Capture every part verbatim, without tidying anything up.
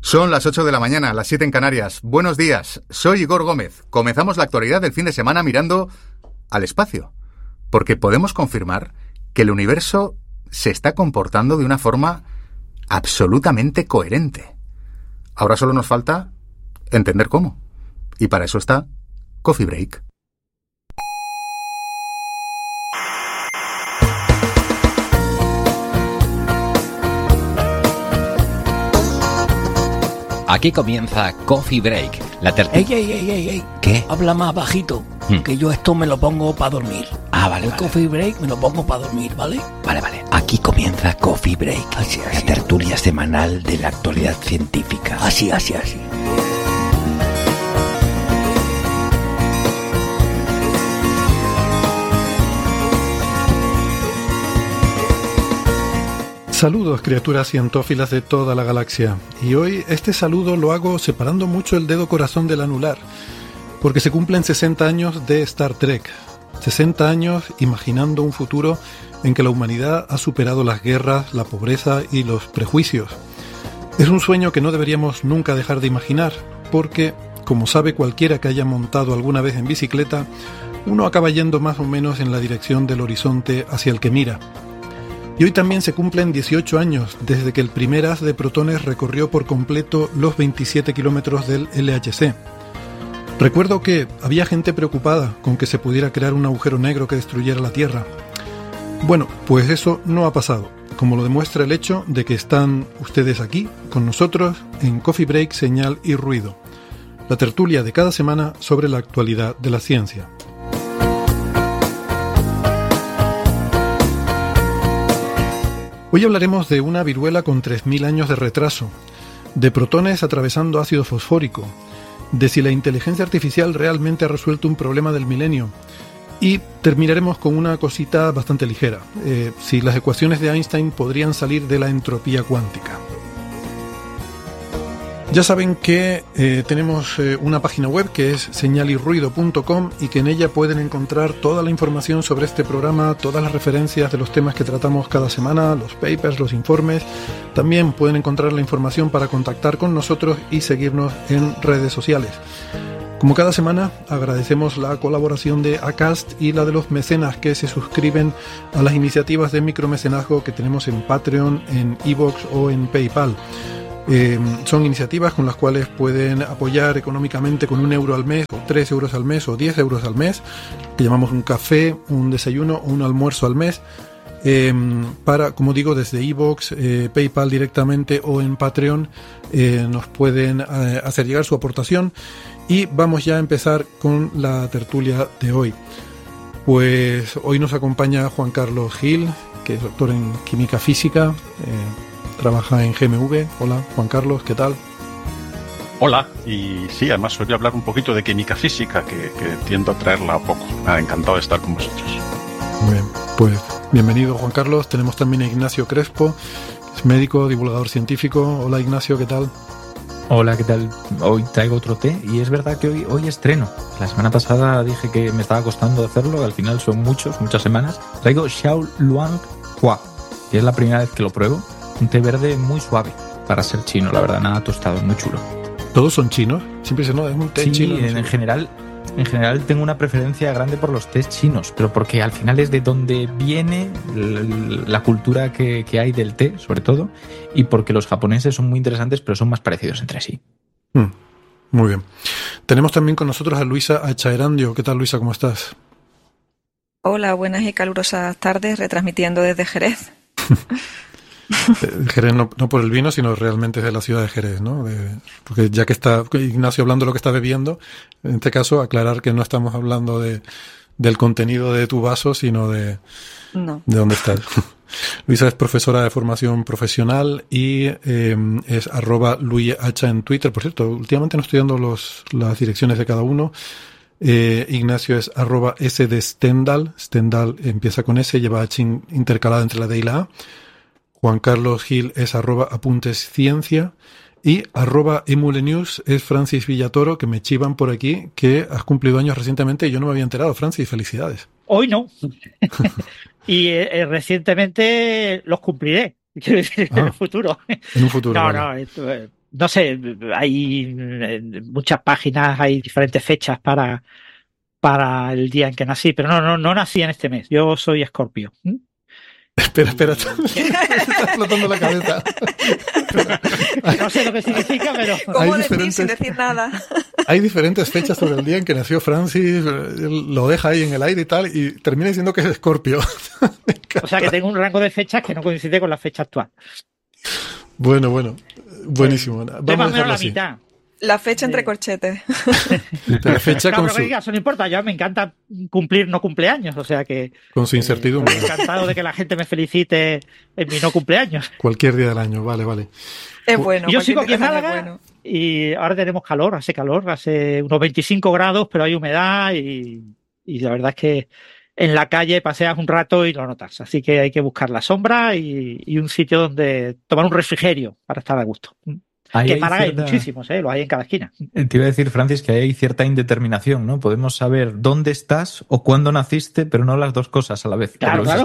Son las ocho de la mañana, las siete en Canarias. Buenos días, soy Igor Gómez. Comenzamos la actualidad del fin de semana mirando al espacio, porque podemos confirmar que el universo se está comportando de una forma absolutamente coherente. Ahora solo nos falta entender cómo. Y para eso está Coffee Break. Aquí comienza Coffee Break, la tertulia. ¡Ey, ey, ey, ey, ey! ¿Qué? Habla más bajito, Hmm. que yo esto me lo pongo para dormir. Ah, vale, El vale. Coffee Break me lo pongo para dormir, ¿vale? Vale, vale. Aquí comienza Coffee Break, Así, la así. tertulia semanal de la actualidad científica. Así, así, así. Saludos, criaturas cientófilas de toda la galaxia. Y hoy este saludo lo hago separando mucho el dedo corazón del anular, porque se cumplen sesenta años de Star Trek. sesenta años imaginando un futuro en que la humanidad ha superado las guerras, la pobreza y los prejuicios. Es un sueño que no deberíamos nunca dejar de imaginar, porque, como sabe cualquiera que haya montado alguna vez en bicicleta, uno acaba yendo más o menos en la dirección del horizonte hacia el que mira. Y hoy también se cumplen dieciocho años desde que el primer haz de protones recorrió por completo los veintisiete kilómetros del L H C. Recuerdo que había gente preocupada con que se pudiera crear un agujero negro que destruyera la Tierra. Bueno, pues eso no ha pasado, como lo demuestra el hecho de que están ustedes aquí, con nosotros, en Coffee Break, Señal y Ruido, la tertulia de cada semana sobre la actualidad de la ciencia. Hoy hablaremos de una viruela con tres mil años de retraso, de protones atravesando ácido fosfórico, de si la inteligencia artificial realmente ha resuelto un problema del milenio, y terminaremos con una cosita bastante ligera, eh, si las ecuaciones de Einstein podrían salir de la entropía cuántica. Ya saben que eh, tenemos eh, una página web que es señal y ruido punto com y que en ella pueden encontrar toda la información sobre este programa, todas las referencias de los temas que tratamos cada semana, los papers, los informes. También pueden encontrar la información para contactar con nosotros y seguirnos en redes sociales. Como cada semana, agradecemos la colaboración de Acast y la de los mecenas que se suscriben a las iniciativas de micromecenazgo que tenemos en Patreon, en iVoox o en PayPal. Eh, son iniciativas con las cuales pueden apoyar económicamente con un euro al mes, o tres euros al mes, o diez euros al mes, que llamamos un café, un desayuno o un almuerzo al mes, eh, para, como digo, desde iVoox, eh, PayPal directamente o en Patreon, eh, nos pueden eh, hacer llegar su aportación. Y vamos ya a empezar con la tertulia de hoy. Pues hoy nos acompaña Juan Carlos Gil, que es doctor en química física, eh, trabaja en G M V. Hola, Juan Carlos, ¿qué tal? Hola, y sí, además os voy a hablar un poquito de química física, que, que tiendo a traerla un poco. Ah, encantado de estar con vosotros. Muy bien, pues bienvenido, Juan Carlos. Tenemos también a Ignacio Crespo, que es médico, divulgador científico. Hola, Ignacio, ¿qué tal? Hola, ¿qué tal? Hoy traigo otro té y es verdad que hoy, hoy estreno. La semana pasada dije que me estaba costando hacerlo, al final son muchos, muchas semanas. Traigo Xiao Luang Hua, que es la primera vez que lo pruebo. Un té verde muy suave para ser chino, la verdad, nada tostado, muy chulo. ¿Todos son chinos? Siempre se no, es un té Sí, chino. No en, sé. en general, en general tengo una preferencia grande por los tés chinos, pero porque al final es de donde viene la, la cultura que, que hay del té, sobre todo, y porque los japoneses son muy interesantes, pero son más parecidos entre sí. Mm, muy bien. Tenemos también con nosotros a Luisa Achaerandio. ¿Qué tal, Luisa? ¿Cómo estás? Hola, buenas y calurosas tardes, retransmitiendo desde Jerez. Eh, Jerez no, no por el vino, sino realmente de la ciudad de Jerez, ¿no? De, porque ya que está Ignacio hablando de lo que está bebiendo, en este caso aclarar que no estamos hablando de del contenido de tu vaso, sino de, No. de dónde estás. Luisa es profesora de formación profesional y eh, es arroba luihacha en Twitter. Por cierto, últimamente no estoy dando los, las direcciones de cada uno. Eh, Ignacio es arroba S de Stendhal. Stendhal empieza con S, lleva H intercalada entre la D y la A. Juan Carlos Gil es arroba apuntes ciencia y arroba emulenews es Francis Villatoro, que me chivan por aquí que has cumplido años recientemente y yo no me había enterado. Francis, felicidades. Hoy no. y eh, recientemente los cumpliré. Quiero decir, Ah, en el futuro. En un futuro. No, vale. no, esto, eh, no sé, hay en muchas páginas, hay diferentes fechas para, para el día en que nací, pero no, no, no nací en este mes. Yo soy Escorpio. ¿Mm? Espera, espera, me está explotando la cabeza. No sé lo que significa, pero... ¿Cómo decir sin decir nada? Hay diferentes fechas sobre el día en que nació Francis, lo deja ahí en el aire y tal, y termina diciendo que es Escorpio. O sea que tengo un rango de fechas que no coincide con la fecha actual. Bueno, bueno, buenísimo. Vamos a dejarlo la así. mitad. La fecha entre corchetes. La fecha no, con pero su... que diga, eso no importa, ya me encanta cumplir no cumpleaños, o sea que... Con su incertidumbre. Eh, encantado de que la gente me felicite en mi no cumpleaños. Cualquier día del año, vale, vale. Es bueno. Yo sigo aquí en Málaga bueno. y ahora tenemos calor, hace calor, hace unos veinticinco grados, pero hay humedad y, y la verdad es que en la calle paseas un rato y lo notas. Así que hay que buscar la sombra y, y un sitio donde tomar un refrigerio para estar a gusto. Ahí que hay en Málaga cierta... hay muchísimos, ¿eh? Los hay en cada esquina. Te iba a decir, Francis, que hay cierta indeterminación, ¿no? Podemos saber dónde estás o cuándo naciste, pero no las dos cosas a la vez. Claro, claro.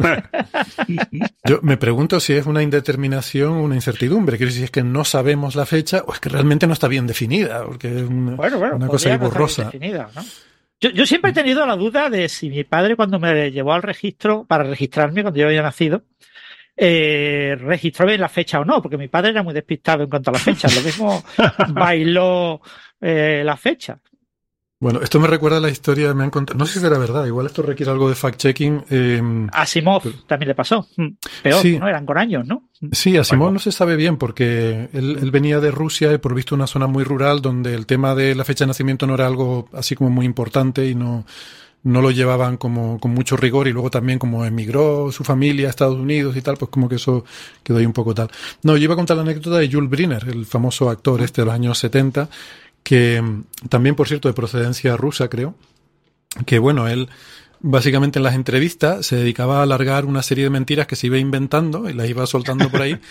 Yo me pregunto si es una indeterminación o una incertidumbre. Quiero decir, si es que no sabemos la fecha o es que realmente no está bien definida, porque es una, bueno, bueno, una cosa ahí no borrosa. Definida, ¿no? Yo, yo siempre he tenido la duda de si mi padre, cuando me llevó al registro, para registrarme, cuando yo había nacido, eh, registró bien la fecha o no, porque mi padre era muy despistado en cuanto a las fechas. Lo mismo bailó eh, la fecha. Bueno, esto me recuerda a la historia, me han contado, no sé si será verdad, igual esto requiere algo de fact-checking. Eh, a Asimov pero, también le pasó, peor, sí, ¿no? Eran con años, ¿no? Sí, a Asimov no se sabe bien porque él, él venía de Rusia y por visto una zona muy rural donde el tema de la fecha de nacimiento no era algo así como muy importante y no, no lo llevaban como con mucho rigor, y luego también como emigró su familia a Estados Unidos y tal, pues como que eso quedó ahí un poco tal. No, yo iba a contar la anécdota de Jules Briner, el famoso actor este de los años setenta, que también, por cierto, de procedencia rusa, creo, que bueno, él básicamente en las entrevistas se dedicaba a alargar una serie de mentiras que se iba inventando y las iba soltando por ahí,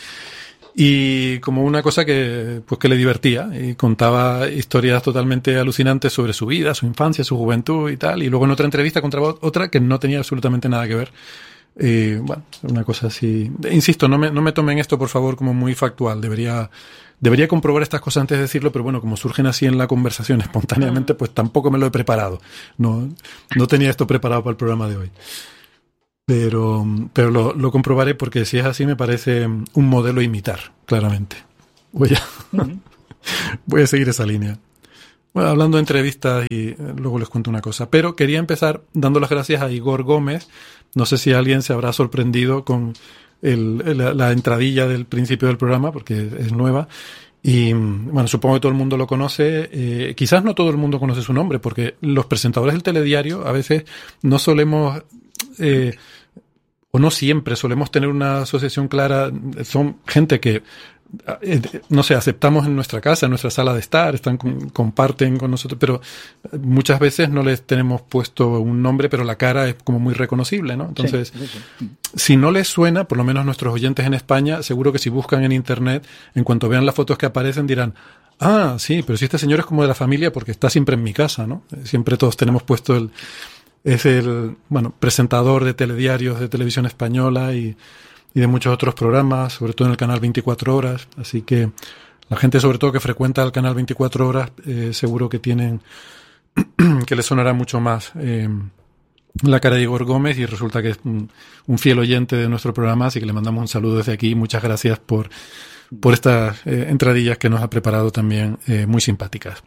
y como una cosa que pues que le divertía, y contaba historias totalmente alucinantes sobre su vida, su infancia, su juventud y tal, y luego en otra entrevista contaba otra que no tenía absolutamente nada que ver. Y bueno, una cosa así. Insisto, no me, no me tomen esto por favor como muy factual, debería Debería comprobar estas cosas antes de decirlo, pero bueno, como surgen así en la conversación espontáneamente, pues tampoco me lo he preparado. No, no tenía esto preparado para el programa de hoy. Pero, pero lo, lo comprobaré porque si es así me parece un modelo a imitar, claramente. Voy a, uh-huh. voy a seguir esa línea. Bueno, hablando de entrevistas y luego les cuento una cosa. Pero quería empezar dando las gracias a Igor Gómez. No sé si alguien se habrá sorprendido con El, la, la entradilla del principio del programa, porque es nueva, y bueno, supongo que todo el mundo lo conoce. Eh, quizás no todo el mundo conoce su nombre, porque los presentadores del telediario a veces no solemos eh, o no siempre solemos tener una asociación clara. Son gente que eh, no sé, aceptamos en nuestra casa, en nuestra sala de estar, están con, comparten con nosotros, pero muchas veces no les tenemos puesto un nombre, pero la cara es como muy reconocible, ¿no? Entonces, sí, sí, sí. Si no les suena, por lo menos nuestros oyentes en España, seguro que si buscan en internet, en cuanto vean las fotos que aparecen, dirán: ah, sí, pero si este señor es como de la familia porque está siempre en mi casa, ¿no? Siempre todos tenemos puesto el... Es el, bueno, presentador de telediarios de televisión española y y de muchos otros programas, sobre todo en el canal veinticuatro horas, así que la gente sobre todo que frecuenta el canal veinticuatro horas eh, seguro que tienen que les sonará mucho más eh, la cara de Igor Gómez, y resulta que es un, un fiel oyente de nuestro programa, así que le mandamos un saludo desde aquí. Muchas gracias por, por estas eh, entradillas que nos ha preparado también, eh, muy simpáticas.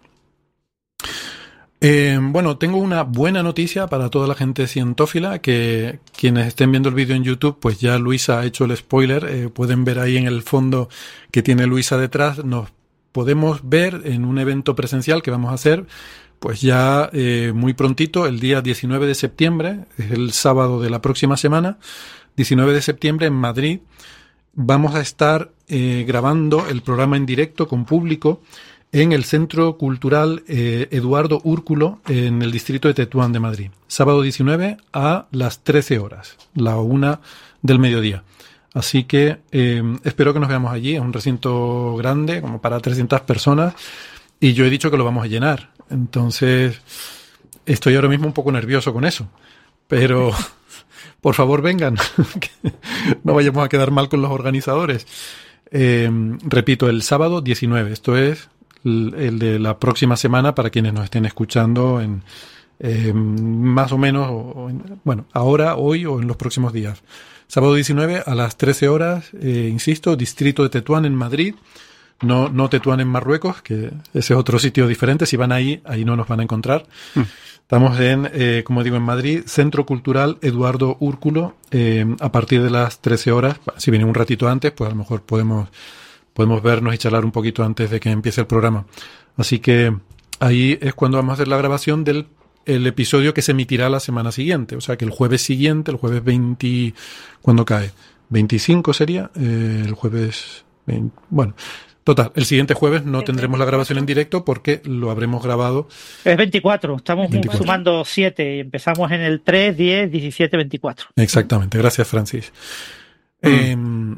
Eh, bueno, tengo una buena noticia para toda la gente cientófila, que quienes estén viendo el vídeo en YouTube, pues ya Luisa ha hecho el spoiler, eh, pueden ver ahí en el fondo que tiene Luisa detrás. Nos podemos ver en un evento presencial que vamos a hacer, pues ya eh, muy prontito, el día diecinueve de septiembre, es el sábado de la próxima semana, diecinueve de septiembre en Madrid. Vamos a estar eh, grabando el programa en directo con público en el Centro Cultural eh, Eduardo Úrculo, en el distrito de Tetuán de Madrid. Sábado diecinueve a las trece horas, la una del mediodía. Así que eh, espero que nos veamos allí. Es un recinto grande, como para trescientas personas, y yo he dicho que lo vamos a llenar. Entonces, estoy ahora mismo un poco nervioso con eso. Pero, por favor, vengan. No vayamos a quedar mal con los organizadores. Eh, repito, el sábado diecinueve. Esto es el, el de la próxima semana para quienes nos estén escuchando en eh, más o menos, o en, bueno, ahora, hoy o en los próximos días. Sábado diecinueve a las trece horas, eh, insisto, distrito de Tetuán en Madrid. No, no Tetuán en Marruecos, que ese es otro sitio diferente. Si van ahí, ahí no nos van a encontrar. Mm. Estamos en, eh, como digo, en Madrid, Centro Cultural Eduardo Úrculo, eh, a partir de las trece horas. Si vienen un ratito antes, pues a lo mejor podemos, podemos vernos y charlar un poquito antes de que empiece el programa. Así que ahí es cuando vamos a hacer la grabación del el episodio que se emitirá la semana siguiente. O sea que el jueves siguiente, el jueves veinte, ¿cuándo cae? veinticinco sería, eh, el jueves veinte, bueno... Total, el siguiente jueves no tendremos la grabación en directo porque lo habremos grabado. Es veinticuatro, estamos veinticuatro. Sumando siete y empezamos en el tres, diez, diecisiete, veinticuatro. Exactamente, gracias Francis. Mm. Eh,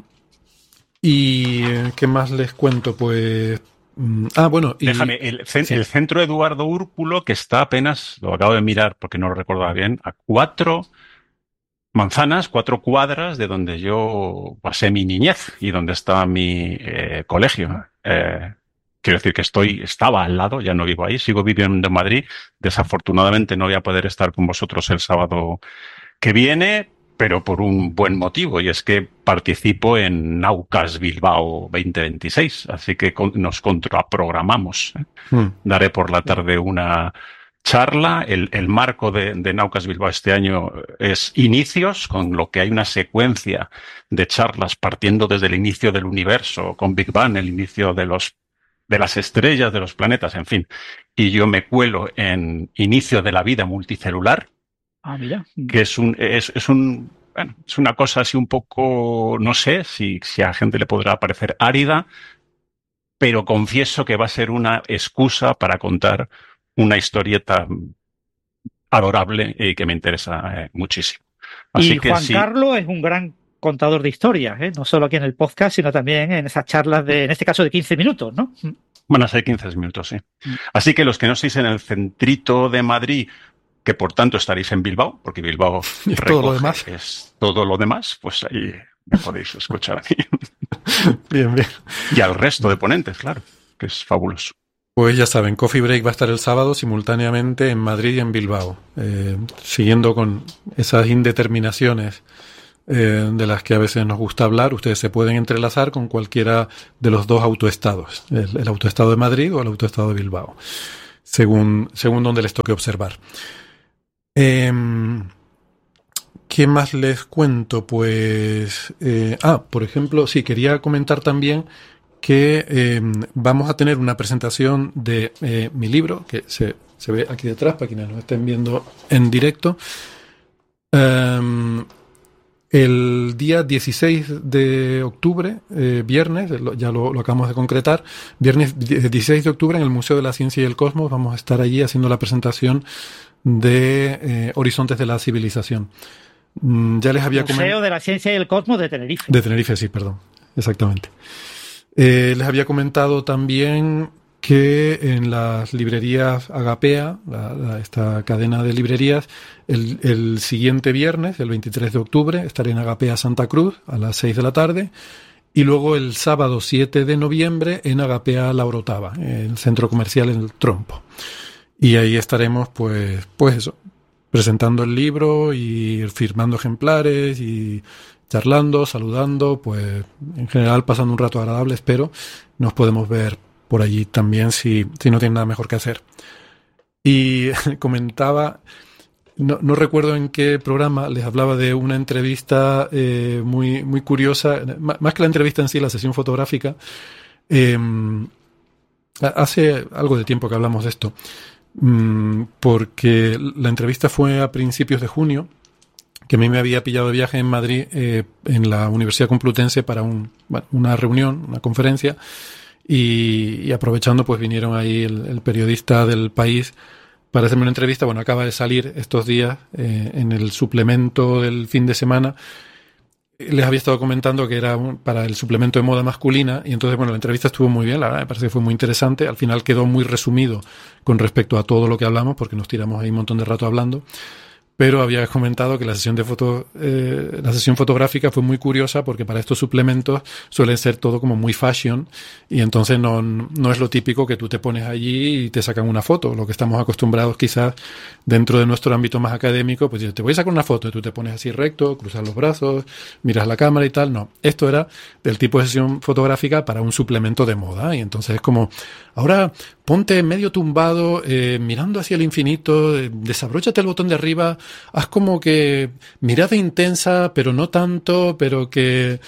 ¿Y qué más les cuento? Pues... Ah, bueno. Y, Déjame, el, sí. el centro Eduardo Úrculo, que está apenas, lo acabo de mirar porque no lo recordaba bien, a cuatro manzanas, cuatro cuadras de donde yo pasé mi niñez y donde estaba mi eh, colegio. Eh, quiero decir que estoy, estaba al lado, ya no vivo ahí, sigo viviendo en Madrid. Desafortunadamente no voy a poder estar con vosotros el sábado que viene, pero por un buen motivo, y es que participo en Naucas Bilbao veinte veintiséis, así que con, nos contraprogramamos. ¿eh? Mm. Daré por la tarde una charla. El, el marco de, de Naucas Bilbao este año es inicios, con lo que hay una secuencia de charlas partiendo desde el inicio del universo, con Big Bang, el inicio de los de las estrellas, de los planetas, en fin. Y yo me cuelo en inicio de la vida multicelular, ah, mira. que es un es, es un bueno, es una cosa así un poco, no sé si, si a la gente le podrá parecer árida, pero confieso que va a ser una excusa para contar una historieta adorable y que me interesa eh, muchísimo. Así y que Juan sí. Carlos es un gran contador de historias, ¿eh? No solo aquí en el podcast, sino también en esas charlas de, en este caso, de quince minutos, ¿no? Van a ser quince minutos, sí. Así que los que no estéis en el centrito de Madrid, que por tanto estaréis en Bilbao, porque Bilbao ¿Y es todo lo demás? Es todo lo demás, pues ahí me podéis escuchar a mí. Bien, bien. Y al resto de ponentes, claro, que es fabuloso. Pues ya saben, Coffee Break va a estar el sábado simultáneamente en Madrid y en Bilbao, eh, siguiendo con esas indeterminaciones eh, de las que a veces nos gusta hablar. Ustedes se pueden entrelazar con cualquiera de los dos autoestados, el, el autoestado de Madrid o el autoestado de Bilbao, según, según donde les toque observar. Eh, ¿Qué más les cuento? Pues, eh, ah, por ejemplo, sí, quería comentar también que eh, vamos a tener una presentación de eh, mi libro, que se, se ve aquí detrás, para quienes nos estén viendo en directo. Um, el día dieciséis de octubre, eh, viernes, ya lo, lo acabamos de concretar, viernes dieciséis de octubre en el Museo de la Ciencia y el Cosmos vamos a estar allí haciendo la presentación de eh, Horizontes de la Civilización. Mm, ya les había Museo comentado... de la Ciencia y el Cosmos de Tenerife. De Tenerife, sí, perdón. Exactamente. Eh, les había comentado también que en las librerías Agapea, la, la, esta cadena de librerías, el, el siguiente viernes, el veintitrés de octubre, estaré en Agapea Santa Cruz a las seis de la tarde, y luego el sábado siete de noviembre en Agapea La Orotava, en el centro comercial en el Trompo. Y ahí estaremos, pues, pues eso, presentando el libro y firmando ejemplares y charlando, saludando, pues en general pasando un rato agradable, espero. Nos podemos ver por allí también si, si no tienen nada mejor que hacer. Y comentaba, no, no recuerdo en qué programa, les hablaba de una entrevista eh, muy, muy curiosa, más que la entrevista en sí, la sesión fotográfica. Eh, hace algo de tiempo que hablamos de esto, porque la entrevista fue a principios de junio, que a mí me había pillado de viaje en Madrid, eh, en la Universidad Complutense para un, bueno, una reunión, una conferencia, y, y aprovechando pues vinieron ahí el, el periodista del País para hacerme una entrevista. Bueno, acaba de salir estos días eh, en el suplemento del fin de semana. Les había estado comentando que era un, para el suplemento de moda masculina, y entonces, bueno, la entrevista estuvo muy bien, la verdad, me parece que fue muy interesante. Al final quedó muy resumido con respecto a todo lo que hablamos, porque nos tiramos ahí un montón de rato hablando. pero había comentado que la sesión de foto, eh, la sesión fotográfica fue muy curiosa porque para estos suplementos suelen ser todo como muy fashion y entonces no, no es lo típico que tú te pones allí y te sacan una foto. Lo que estamos acostumbrados quizás dentro de nuestro ámbito más académico, pues te voy a sacar una foto y tú te pones así recto, cruzas los brazos, miras la cámara y tal. No, esto era del tipo de sesión fotográfica para un suplemento de moda y entonces es como, ahora ponte medio tumbado, eh, mirando hacia el infinito, eh, desabróchate el botón de arriba, haz como que mirada intensa, pero no tanto, pero que...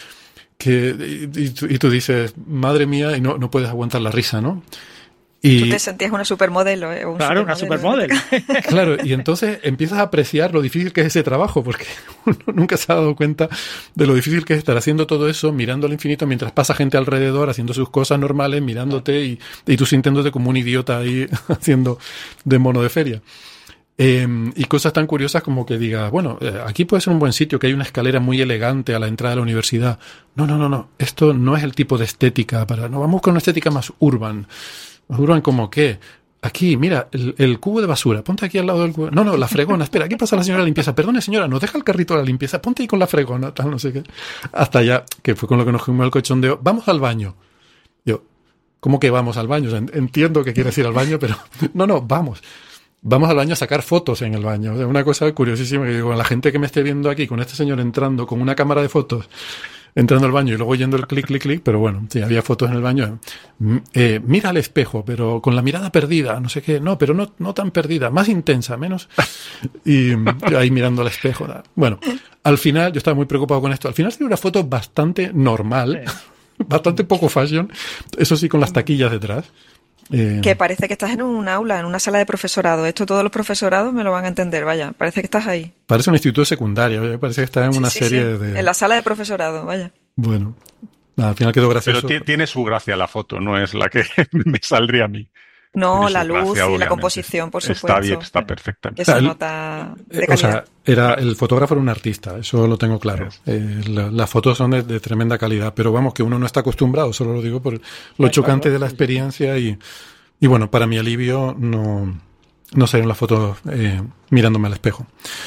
que y, y tú dices, madre mía, y no, no puedes aguantar la risa, ¿no? Y, tú te sentías una supermodelo, ¿eh? Un claro, una supermodelo. Claro, y entonces empiezas a apreciar lo difícil que es ese trabajo, porque uno nunca se ha dado cuenta de lo difícil que es estar haciendo todo eso, mirando al infinito mientras pasa gente alrededor, haciendo sus cosas normales, mirándote y, y tú sintiéndote como un idiota ahí haciendo de mono de feria. Eh, y cosas tan curiosas como que diga, bueno, eh, aquí puede ser un buen sitio, que hay una escalera muy elegante a la entrada de la universidad. No, no, no, no, esto no es el tipo de estética para, no, vamos con una estética más urban. Más urban como qué. Aquí, mira, el, el cubo de basura, ponte aquí al lado del cubo. No, no, la fregona, espera, aquí pasa la señora de limpieza. Perdone, señora, nos deja el carrito de la limpieza, ponte ahí con la fregona, tal, no sé qué. Hasta ya, que fue con lo que nos fuimos al cochondeo. Vamos al baño. Yo, ¿cómo que vamos al baño? O sea, entiendo que quieres ir al baño, pero no, no, vamos. Vamos al baño a sacar fotos en el baño. O sea, una cosa curiosísima que digo, la gente que me esté viendo aquí con este señor entrando con una cámara de fotos, entrando al baño y luego yendo el clic, clic, clic, pero bueno, sí, había fotos en el baño. Eh, mira al espejo, pero con la mirada perdida, no sé qué, no, pero no, no tan perdida, más intensa, menos. Y ahí mirando al espejo. ¿no? Bueno, al final, yo estaba muy preocupado con esto, al final tiene una foto bastante normal, sí. Bastante poco fashion, eso sí, con las taquillas detrás. Eh, que parece que estás en un aula, en una sala de profesorado. Esto todos los profesorados me lo van a entender, vaya. Parece que estás ahí. Parece un instituto secundario, parece que estás en sí, una sí, serie sí. de... En la sala de profesorado, vaya. Bueno, al final quedó gracioso. Pero tiene su gracia la foto, no es la que me saldría a mí. No, la luz gracia, y la composición, por supuesto. Está bien, está perfecta. Que se nota de calidad. O sea, era, el fotógrafo era un artista, eso lo tengo claro. Eh, la, las fotos son de, de tremenda calidad, pero vamos, que uno no está acostumbrado, solo lo digo por lo chocante de la experiencia y... Y bueno, para mi alivio no, no salieron las fotos eh, mirándome al espejo.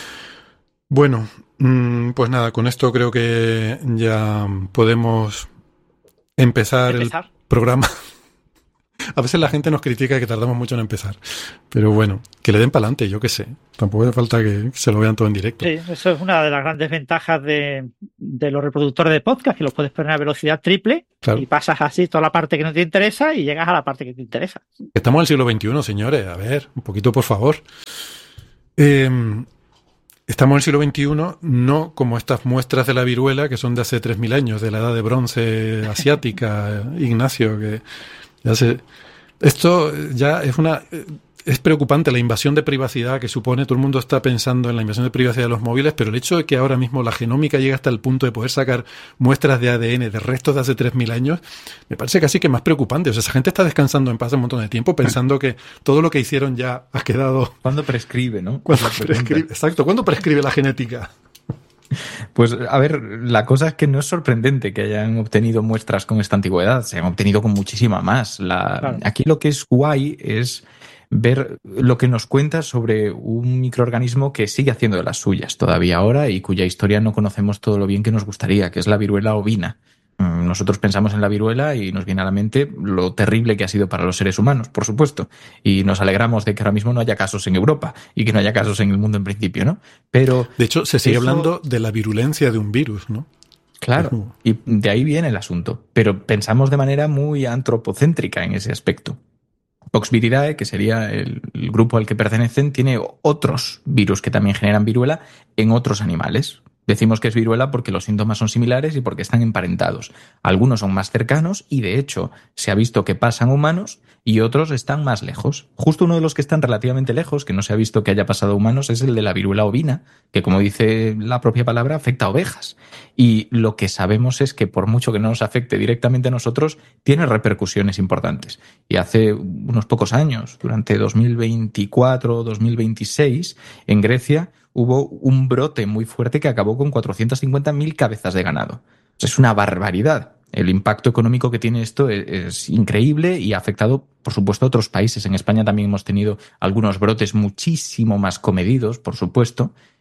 Bueno, mmm, pues nada, con esto creo que ya podemos empezar, empezar. el programa. A veces la gente nos critica que tardamos mucho en empezar, pero bueno, que le den para adelante, yo qué sé. Tampoco hace falta que se lo vean todo en directo. Sí, eso es una de las grandes ventajas de, de los reproductores de podcast, que los puedes poner a velocidad triple, claro. Y pasas así toda la parte que no te interesa y llegas a la parte que te interesa. Estamos en el siglo veintiuno, señores. A ver, un poquito, por favor. Eh, estamos en el siglo veintiuno, no como estas muestras de la viruela que son de hace tres mil años, de la edad de bronce asiática, Ignacio, que... Ya sé, esto ya es una es preocupante la invasión de privacidad que supone. Todo el mundo está pensando en la invasión de privacidad de los móviles, pero el hecho de que ahora mismo la genómica llega hasta el punto de poder sacar muestras de A D N de restos de hace tres mil años, me parece casi que más preocupante. O sea, esa gente está descansando en paz un montón de tiempo pensando que todo lo que hicieron ya ha quedado... ¿Cuándo prescribe, no? ¿Cuándo prescribe? Exacto, ¿cuándo prescribe la genética? Pues a ver, la cosa es que no es sorprendente que hayan obtenido muestras con esta antigüedad, se han obtenido con muchísima más. La... Claro. Aquí lo que es guay es ver lo que nos cuenta sobre un microorganismo que sigue haciendo de las suyas todavía ahora y cuya historia no conocemos todo lo bien que nos gustaría, que es la viruela ovina. Nosotros pensamos en la viruela y nos viene a la mente lo terrible que ha sido para los seres humanos, por supuesto, y nos alegramos de que ahora mismo no haya casos en Europa y que no haya casos en el mundo en principio, ¿no? Pero de hecho se sigue eso... hablando de la virulencia de un virus, ¿no? Claro, y de ahí viene el asunto, pero pensamos de manera muy antropocéntrica en ese aspecto. Poxviridae, que sería el, el grupo al que pertenecen, tiene otros virus que también generan viruela en otros animales. Decimos que es viruela porque los síntomas son similares y porque están emparentados. Algunos son más cercanos y, de hecho, se ha visto que pasan a humanos y otros están más lejos. Justo uno de los que están relativamente lejos, que no se ha visto que haya pasado a humanos, es el de la viruela ovina, que, como dice la propia palabra, afecta a ovejas. Y lo que sabemos es que, por mucho que no nos afecte directamente a nosotros, tiene repercusiones importantes. Y hace unos pocos años, durante dos mil veinticuatro dos mil veintiséis, en Grecia, hubo un brote muy fuerte que acabó con cuatrocientas cincuenta mil cabezas de ganado. Es una barbaridad. El impacto económico que tiene esto es, es increíble y ha afectado, por supuesto, a otros países. En España también hemos tenido algunos brotes muchísimo más comedidos, por supuesto,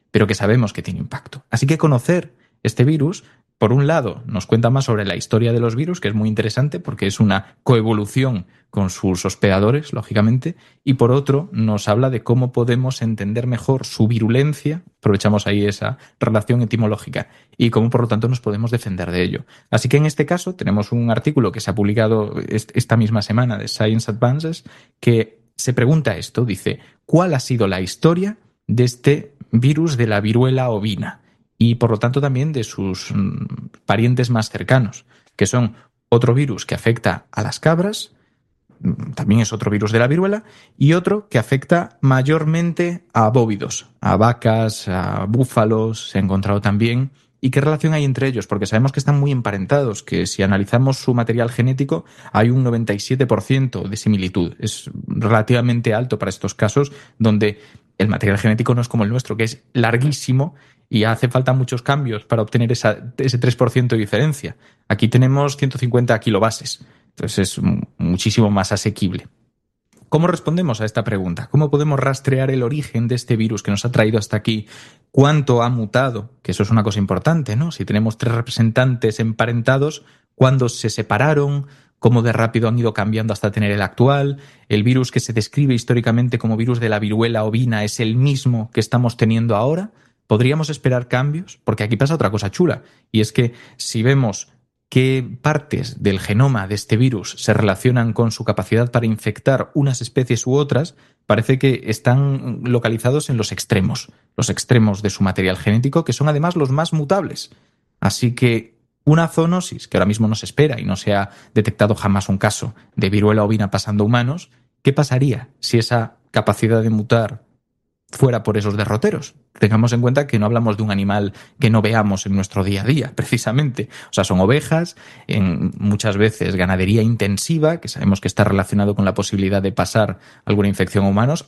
pero que sabemos que tiene impacto. Así que conocer este virus, por un lado, nos cuenta más sobre la historia de los virus, que es muy interesante porque es una coevolución con sus hospedadores, lógicamente, y por otro, nos habla de cómo podemos entender mejor su virulencia, aprovechamos ahí esa relación etimológica, y cómo, por lo tanto, nos podemos defender de ello. Así que en este caso tenemos un artículo que se ha publicado esta misma semana de Science Advances que se pregunta esto, dice, ¿cuál ha sido la historia de este virus de la viruela ovina? Y por lo tanto también de sus parientes más cercanos, que son otro virus que afecta a las cabras, también es otro virus de la viruela, y otro que afecta mayormente a bóvidos, a vacas, a búfalos, se ha encontrado también. ¿Y qué relación hay entre ellos? Porque sabemos que están muy emparentados, que si analizamos su material genético hay un noventa y siete por ciento de similitud. Es relativamente alto para estos casos donde el material genético no es como el nuestro, que es larguísimo y hace falta muchos cambios para obtener esa, ese tres por ciento de diferencia. Aquí tenemos ciento cincuenta kilobases, entonces es muchísimo más asequible. ¿Cómo respondemos a esta pregunta? ¿Cómo podemos rastrear el origen de este virus que nos ha traído hasta aquí? ¿Cuánto ha mutado? Que eso es una cosa importante, ¿no? Si tenemos tres representantes emparentados, ¿cuándo se separaron? ¿Cómo de rápido han ido cambiando hasta tener el actual? ¿El virus que se describe históricamente como virus de la viruela ovina es el mismo que estamos teniendo ahora? ¿Podríamos esperar cambios? Porque aquí pasa otra cosa chula, y es que si vemos qué partes del genoma de este virus se relacionan con su capacidad para infectar unas especies u otras, parece que están localizados en los extremos, los extremos de su material genético, que son además los más mutables. Así que una zoonosis, que ahora mismo no se espera y no se ha detectado jamás un caso de viruela ovina pasando a humanos, ¿qué pasaría si esa capacidad de mutar fuera por esos derroteros? Tengamos en cuenta que no hablamos de un animal que no veamos en nuestro día a día, precisamente. O sea, son ovejas, en muchas veces ganadería intensiva, que sabemos que está relacionado con la posibilidad de pasar alguna infección a humanos.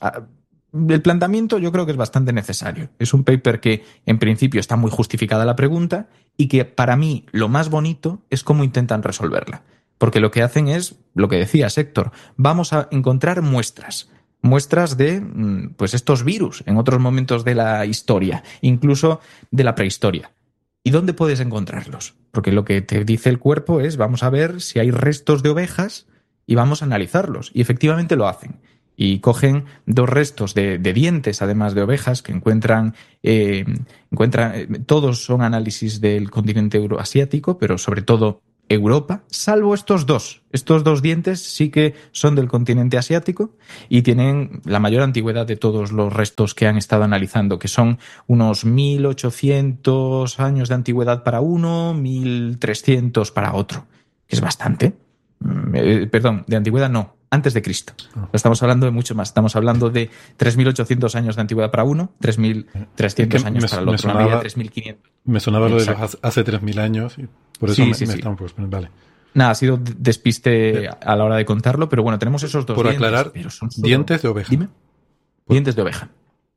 El planteamiento yo creo que es bastante necesario. Es un paper que, en principio, está muy justificada la pregunta y que, para mí, lo más bonito es cómo intentan resolverla. Porque lo que hacen es, lo que decías, Héctor, vamos a encontrar muestras. Muestras de pues estos virus en otros momentos de la historia, incluso de la prehistoria. ¿Y dónde puedes encontrarlos? Porque lo que te dice el cuerpo es, vamos a ver si hay restos de ovejas y vamos a analizarlos. Y efectivamente lo hacen. Y cogen dos restos de, de dientes, además de ovejas, que encuentran, eh, encuentran eh, todos son análisis del continente euroasiático, pero sobre todo Europa, salvo estos dos. Estos dos dientes sí que son del continente asiático y tienen la mayor antigüedad de todos los restos que han estado analizando, que son unos mil ochocientos años de antigüedad para uno, mil trescientos para otro, que es bastante. Eh, perdón, de antigüedad no, antes de Cristo. Estamos hablando de mucho más. Estamos hablando de tres mil ochocientos años de antigüedad para uno, tres mil trescientos años me, para el otro. Me sonaba, tres mil quinientos. Me sonaba lo de los hace tres mil años y por eso sí, me, sí, me sí. están pues, vale. Nada, ha sido despiste a la hora de contarlo, pero bueno, tenemos esos dos por dientes. Por aclarar, pero son solo... dientes de oveja. Dime. Por... Dientes de oveja.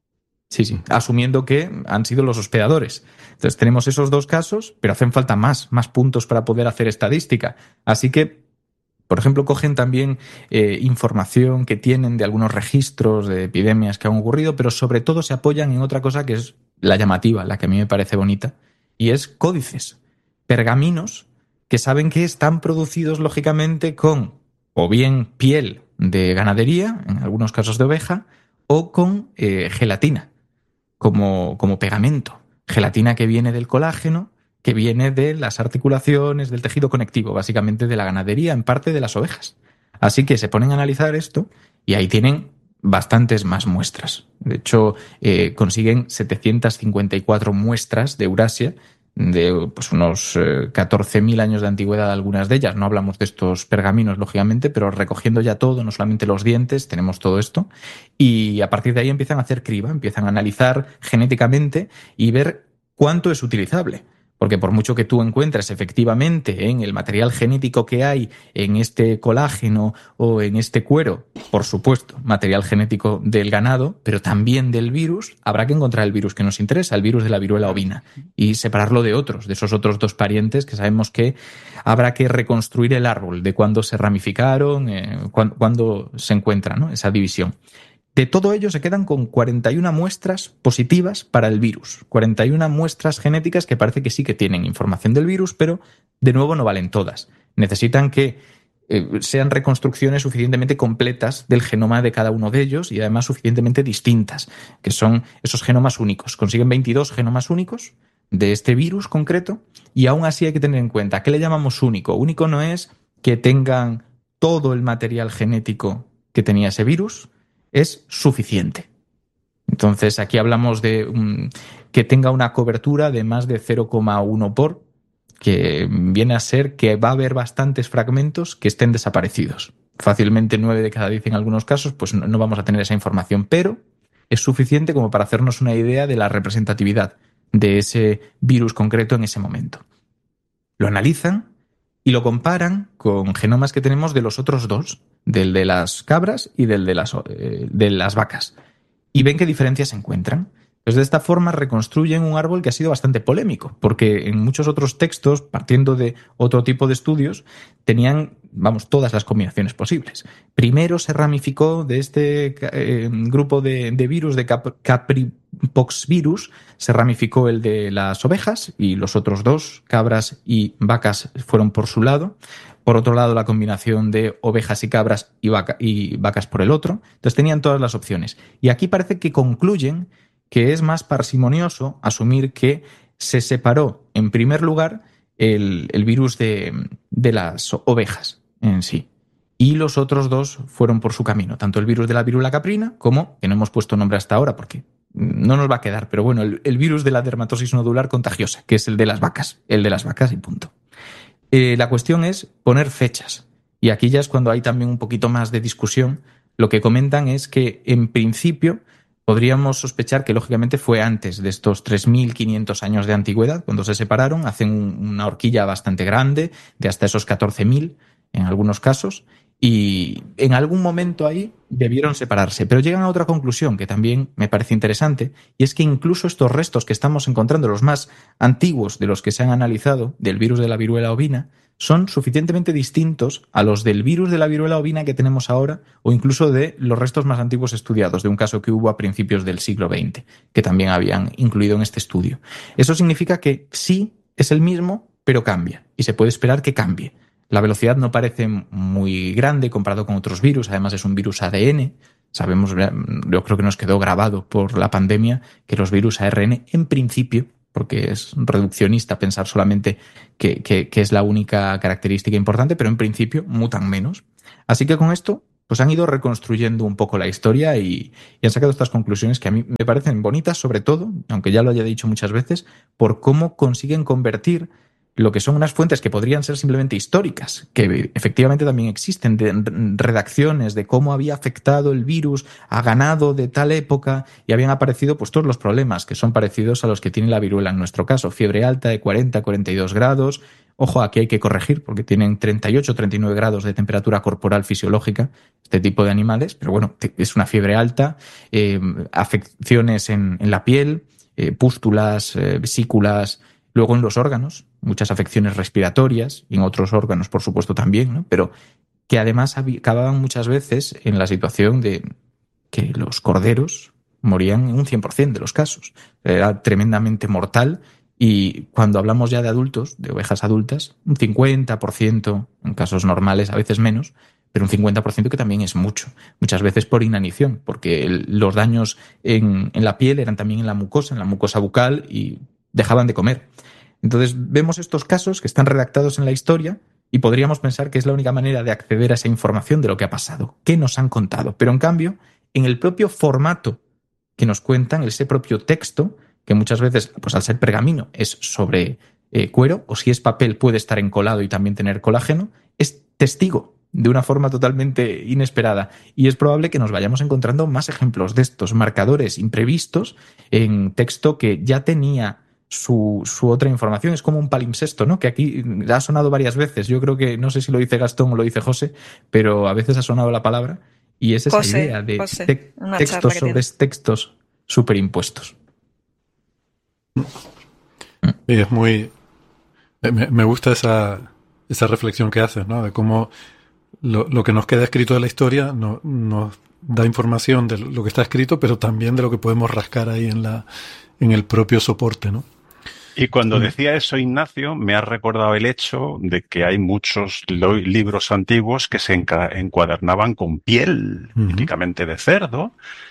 Sí, sí, asumiendo que han sido los hospedadores. Entonces tenemos esos dos casos, pero hacen falta más, más puntos para poder hacer estadística. Así que, por ejemplo, cogen también eh, información que tienen de algunos registros de epidemias que han ocurrido, pero sobre todo se apoyan en otra cosa que es la llamativa, la que a mí me parece bonita, y es códices, pergaminos que saben que están producidos lógicamente con o bien piel de ganadería, en algunos casos de oveja, o con eh, gelatina, como, como pegamento. Gelatina que viene del colágeno, que viene de las articulaciones, del tejido conectivo, básicamente de la ganadería, en parte de las ovejas. Así que se ponen a analizar esto y ahí tienen bastantes más muestras. De hecho, eh, consiguen setecientas cincuenta y cuatro muestras de Eurasia, de pues, unos eh, catorce mil años de antigüedad algunas de ellas. No hablamos de estos pergaminos, lógicamente, pero recogiendo ya todo, no solamente los dientes, tenemos todo esto. Y a partir de ahí empiezan a hacer criba, empiezan a analizar genéticamente y ver cuánto es utilizable. Porque por mucho que tú encuentres efectivamente en el material genético que hay en este colágeno o en este cuero, por supuesto, material genético del ganado, pero también del virus, habrá que encontrar el virus que nos interesa, el virus de la viruela ovina, y separarlo de otros, de esos otros dos parientes que sabemos que habrá que reconstruir el árbol de cuándo se ramificaron, eh, cuándo, cuándo se encuentra, ¿no?, esa división. De todo ello se quedan con cuarenta y una muestras positivas para el virus. cuarenta y una muestras genéticas que parece que sí que tienen información del virus, pero de nuevo no valen todas. Necesitan que eh, sean reconstrucciones suficientemente completas del genoma de cada uno de ellos y además suficientemente distintas, que son esos genomas únicos. Consiguen veintidós genomas únicos de este virus concreto y aún así hay que tener en cuenta, ¿qué le llamamos único? Único no es que tengan todo el material genético que tenía ese virus, es suficiente. Entonces aquí hablamos de um, que tenga una cobertura de más de cero coma uno por, que viene a ser que va a haber bastantes fragmentos que estén desaparecidos. Fácilmente nueve de cada diez en algunos casos, pues no, no vamos a tener esa información, pero es suficiente como para hacernos una idea de la representatividad de ese virus concreto en ese momento. Lo analizan y lo comparan con genomas que tenemos de los otros dos, del de las cabras y del de las, eh, de las vacas, y ven qué diferencias se encuentran. Entonces, de esta forma reconstruyen un árbol que ha sido bastante polémico, porque en muchos otros textos, partiendo de otro tipo de estudios, tenían, vamos, todas las combinaciones posibles. Primero se ramificó de este eh, grupo de, de virus, de cap- Capripox-virus, se ramificó el de las ovejas y los otros dos, cabras y vacas, fueron por su lado. Por otro lado, la combinación de ovejas y cabras y, vaca- y vacas por el otro. Entonces tenían todas las opciones. Y aquí parece que concluyen que es más parsimonioso asumir que se separó, en primer lugar, el, el virus de, de las ovejas en sí. Y los otros dos fueron por su camino, tanto el virus de la viruela caprina como, que no hemos puesto nombre hasta ahora porque no nos va a quedar, pero bueno, el, el virus de la dermatosis nodular contagiosa, que es el de las vacas, el de las vacas y punto. Eh, la cuestión es poner fechas. Y aquí ya es cuando hay también un poquito más de discusión. Lo que comentan es que, en principio, podríamos sospechar que, lógicamente, fue antes de estos tres mil quinientos años de antigüedad, cuando se separaron, hacen un, una horquilla bastante grande, de hasta esos catorce mil en algunos casos, y en algún momento ahí debieron separarse. Pero llegan a otra conclusión que también me parece interesante, y es que incluso estos restos que estamos encontrando, los más antiguos de los que se han analizado del virus de la viruela ovina, son suficientemente distintos a los del virus de la viruela ovina que tenemos ahora o incluso de los restos más antiguos estudiados de un caso que hubo a principios del siglo veinte, que también habían incluido en este estudio. Eso significa que sí es el mismo, pero cambia, y se puede esperar que cambie. La velocidad no parece muy grande comparado con otros virus, además es un virus A D N. Sabemos, yo creo que nos quedó grabado por la pandemia que los virus A R N, en principio, porque es reduccionista pensar solamente que, que, que es la única característica importante, pero en principio mutan menos. Así que con esto pues han ido reconstruyendo un poco la historia y, y han sacado estas conclusiones que a mí me parecen bonitas, sobre todo, aunque ya lo haya dicho muchas veces, por cómo consiguen convertir lo que son unas fuentes que podrían ser simplemente históricas, que efectivamente también existen, de redacciones de cómo había afectado el virus a ganado de tal época, y habían aparecido pues todos los problemas que son parecidos a los que tiene la viruela en nuestro caso. Fiebre alta de cuarenta a cuarenta y dos grados. Ojo, aquí hay que corregir porque tienen treinta y ocho a treinta y nueve grados de temperatura corporal fisiológica este tipo de animales, pero bueno, es una fiebre alta, eh, afecciones en, en la piel, eh, pústulas, eh, vesículas. Luego en los órganos, muchas afecciones respiratorias y en otros órganos, por supuesto, también, ¿no? Pero que además acababan muchas veces en la situación de que los corderos morían en un cien por ciento de los casos. Era tremendamente mortal y cuando hablamos ya de adultos, de ovejas adultas, un cincuenta por ciento en casos normales, a veces menos, pero un cincuenta por ciento que también es mucho. Muchas veces por inanición, porque el, los daños en, en la piel eran también en la mucosa, en la mucosa bucal y dejaban de comer. Entonces vemos estos casos que están redactados en la historia y podríamos pensar que es la única manera de acceder a esa información de lo que ha pasado, qué nos han contado. Pero en cambio, en el propio formato que nos cuentan, ese propio texto, que muchas veces, pues al ser pergamino, es sobre eh, cuero, o si es papel puede estar encolado y también tener colágeno, es testigo de una forma totalmente inesperada. Y es probable que nos vayamos encontrando más ejemplos de estos marcadores imprevistos en texto que ya tenía Su, su otra información. Es como un palimpsesto, ¿no? Que aquí ha sonado varias veces. Yo creo que, no sé si lo dice Gastón o lo dice José, pero a veces ha sonado la palabra y es esa José, idea de José, te- textos sobre textos superimpuestos. Y es muy... Me, me gusta esa, esa reflexión que haces, ¿no? De cómo lo, lo que nos queda escrito de la historia no, nos da información de lo que está escrito, pero también de lo que podemos rascar ahí en la en el propio soporte, ¿no? Y cuando decía eso, Ignacio, me ha recordado el hecho de que hay muchos lo- libros antiguos que se enca- encuadernaban con piel, Ujú. típicamente de cerdo,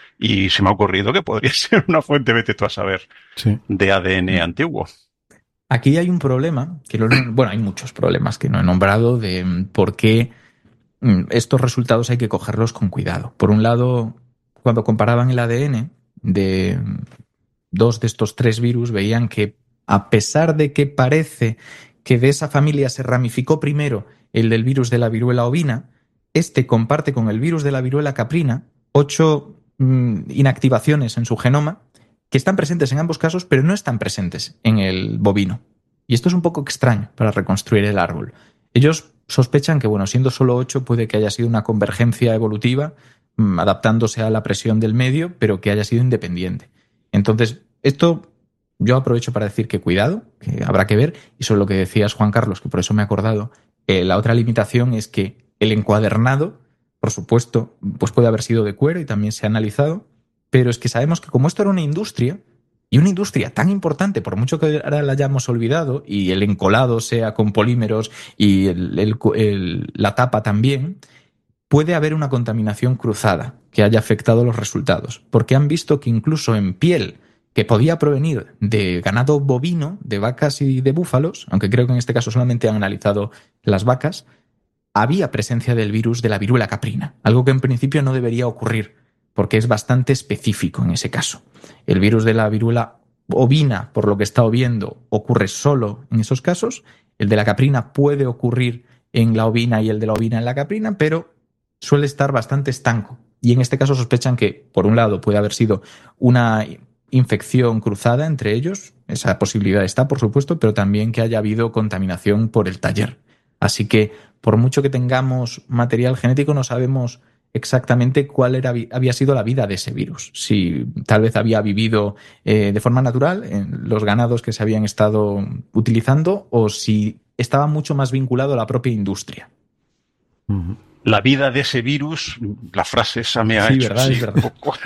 y se me ha ocurrido que podría ser una fuente, vete tú a saber, Sí. de A D N antiguo. Aquí hay un problema, que lo, bueno, hay muchos problemas que no he nombrado de mm, por qué mm, estos resultados hay que cogerlos con cuidado. Por un lado, cuando comparaban el A D N de mm, dos de estos tres virus, veían que a pesar de que parece que de esa familia se ramificó primero el del virus de la viruela ovina, este comparte con el virus de la viruela caprina ocho mm, inactivaciones en su genoma que están presentes en ambos casos, pero no están presentes en el bovino. Y esto es un poco extraño para reconstruir el árbol. Ellos sospechan que, bueno, siendo solo ocho, puede que haya sido una convergencia evolutiva, mm, adaptándose a la presión del medio, pero que haya sido independiente. Entonces, esto yo aprovecho para decir que cuidado, que habrá que ver, y sobre lo que decías, Juan Carlos, que por eso me he acordado, eh, la otra limitación es que el encuadernado, por supuesto, pues puede haber sido de cuero y también se ha analizado, pero es que sabemos que como esto era una industria, y una industria tan importante, por mucho que ahora la hayamos olvidado, y el encolado sea con polímeros y el, el, el, la tapa también, puede haber una contaminación cruzada que haya afectado los resultados, porque han visto que incluso en piel que podía provenir de ganado bovino, de vacas y de búfalos, aunque creo que en este caso solamente han analizado las vacas, había presencia del virus de la viruela caprina, algo que en principio no debería ocurrir, porque es bastante específico en ese caso. El virus de la viruela ovina, por lo que he estado viendo, ocurre solo en esos casos. El de la caprina puede ocurrir en la ovina y el de la ovina en la caprina, pero suele estar bastante estanco. Y en este caso sospechan que, por un lado, puede haber sido una infección cruzada entre ellos, esa posibilidad está, por supuesto, pero también que haya habido contaminación por el taller. Así que, por mucho que tengamos material genético, no sabemos exactamente cuál era, había sido la vida de ese virus. Si tal vez había vivido eh, de forma natural en los ganados que se habían estado utilizando o si estaba mucho más vinculado a la propia industria. Uh-huh. La vida de ese virus, la frase esa me ha sí, hecho verdad, así es verdad. un poco.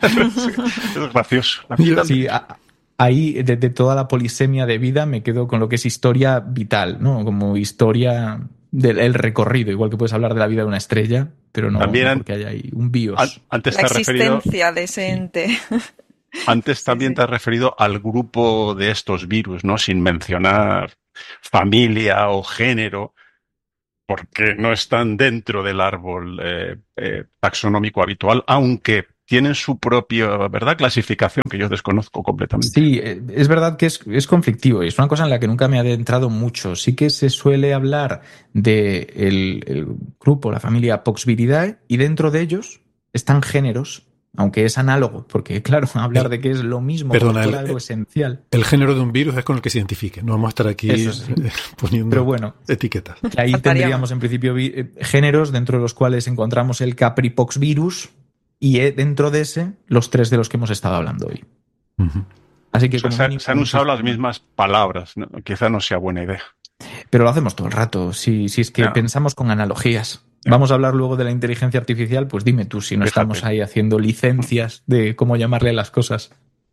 Es gracioso. La vida sí, a, ahí de, de toda la polisemia de vida me quedo con lo que es historia vital, ¿no? Como historia del el recorrido, igual que puedes hablar de la vida de una estrella, pero no, también no porque haya ahí un bios. Antes la te has referido, existencia de ese ente. Antes también sí, sí. te has referido al grupo de estos virus, ¿no? Sin mencionar familia o género, porque no están dentro del árbol eh, eh, taxonómico habitual, aunque tienen su propia, ¿verdad?, clasificación que yo desconozco completamente. Sí, es verdad que es, es conflictivo y es una cosa en la que nunca me he adentrado mucho. Sí que se suele hablar de el, el grupo, la familia Poxviridae, y dentro de ellos están géneros, aunque es análogo, porque claro, hablar de que es lo mismo, Perdona, como el, algo esencial. El género de un virus es con el que se identifique. No vamos a estar aquí sí. poniendo Pero bueno, etiquetas. Que ahí tendríamos en principio géneros dentro de los cuales encontramos el Capripoxvirus y dentro de ese los tres de los que hemos estado hablando hoy. Uh-huh. Así que o sea, como se, mínimo, se han usado las mismas palabras, ¿no? Quizá no sea buena idea. Pero lo hacemos todo el rato, si, si es que no. pensamos con analogías. No. Vamos a hablar luego de la inteligencia artificial, pues dime tú si no Fíjate. Estamos ahí haciendo licencias de cómo llamarle a las cosas.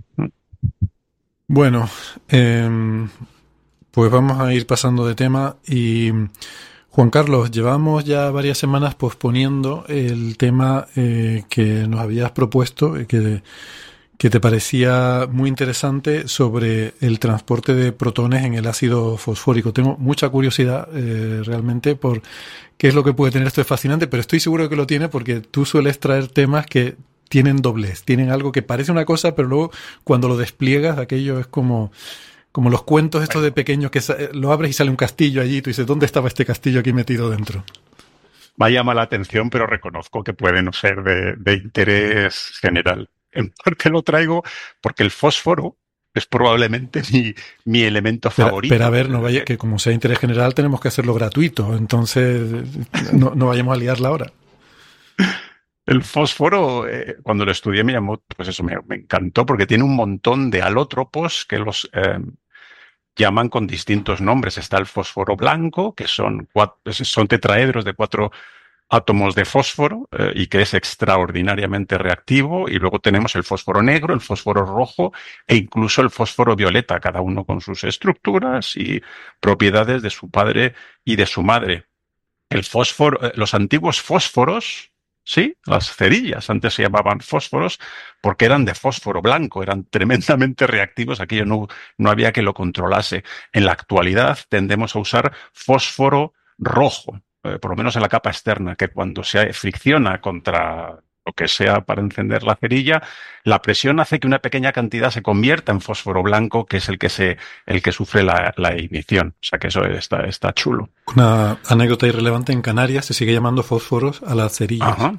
Bueno, eh, pues vamos a ir pasando de tema y Juan Carlos, llevamos ya varias semanas posponiendo el tema eh, que nos habías propuesto, eh, que, que te parecía muy interesante sobre el transporte de protones en el ácido fosfórico. Tengo mucha curiosidad eh, realmente por qué es lo que puede tener esto. Es fascinante, pero estoy seguro de que lo tiene porque tú sueles traer temas que tienen doblez, tienen algo que parece una cosa, pero luego cuando lo despliegas, aquello es como... Como los cuentos estos de pequeños que lo abres y sale un castillo allí y tú dices, ¿dónde estaba este castillo aquí metido dentro? Me llama la atención, pero reconozco que puede no ser de, de interés general. En parte lo traigo porque el fósforo es probablemente mi, mi elemento pero, favorito. Pero a ver, no vaya, que como sea interés general tenemos que hacerlo gratuito, entonces no, no vayamos a liarla ahora. El fósforo, eh, cuando lo estudié me llamó, pues eso, me, me encantó porque tiene un montón de alótropos que los eh, llaman con distintos nombres. Está el fósforo blanco, que son, cuatro, son tetraedros de cuatro átomos de fósforo eh, y que es extraordinariamente reactivo, y luego tenemos el fósforo negro, el fósforo rojo e incluso el fósforo violeta, cada uno con sus estructuras y propiedades de su padre y de su madre. El fósforo, eh, los antiguos fósforos, sí, las cerillas antes se llamaban fósforos porque eran de fósforo blanco, eran tremendamente reactivos, aquello no, no había que lo controlase. En la actualidad tendemos a usar fósforo rojo, eh, por lo menos en la capa externa, que cuando se fricciona contra lo que sea para encender la cerilla, la presión hace que una pequeña cantidad se convierta en fósforo blanco, que es el que se, el que sufre la, la ignición. O sea que eso está, está chulo. Una anécdota irrelevante: en Canarias se sigue llamando fósforos a las cerillas. Ajá.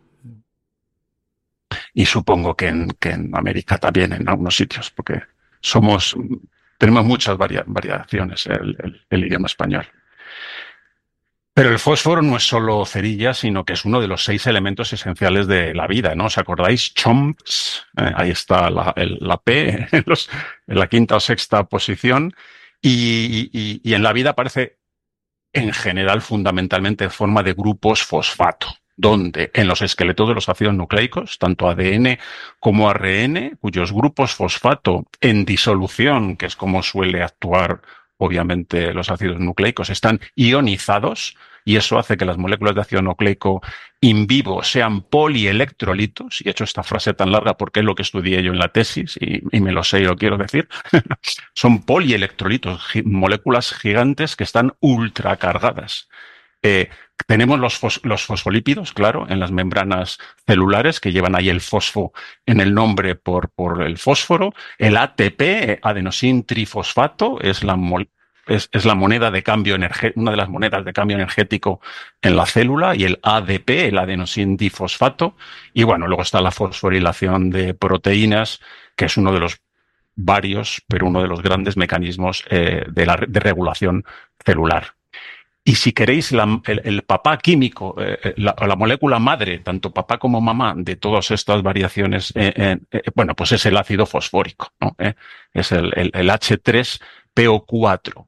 Y supongo que en, que en América también, en algunos sitios, porque somos, tenemos muchas varia, variaciones el, el, el idioma español. Pero el fósforo no es solo cerilla, sino que es uno de los seis elementos esenciales de la vida, ¿no? ¿Os acordáis? Chomps, eh, ahí está la, el, la P, en, los, en la quinta o sexta posición, y, y, y en la vida aparece en general fundamentalmente en forma de grupos fosfato, donde en los esqueletos de los ácidos nucleicos, tanto A D N como R N, cuyos grupos fosfato en disolución, que es como suele actuar obviamente los ácidos nucleicos, están ionizados, y eso hace que las moléculas de ácido nucleico in vivo sean polielectrolitos. Y he hecho esta frase tan larga porque es lo que estudié yo en la tesis y, y me lo sé y lo quiero decir. Son polielectrolitos, moléculas gigantes que están ultracargadas. Eh, tenemos los, fos, los fosfolípidos, claro, en las membranas celulares, que llevan ahí el fosfo en el nombre por, por el fósforo. El A T P, adenosin trifosfato, es la, es, es la moneda de cambio energético, una de las monedas de cambio energético en la célula, y el A D P, el adenosin difosfato. Y bueno, luego está la fosforilación de proteínas, que es uno de los varios, pero uno de los grandes mecanismos eh, de, la, de regulación celular. Y si queréis, la, el, el papá químico, eh, la, la molécula madre, tanto papá como mamá, de todas estas variaciones, eh, eh, eh, bueno, pues es el ácido fosfórico, ¿no? Eh, es el, el, el H tres P O cuatro.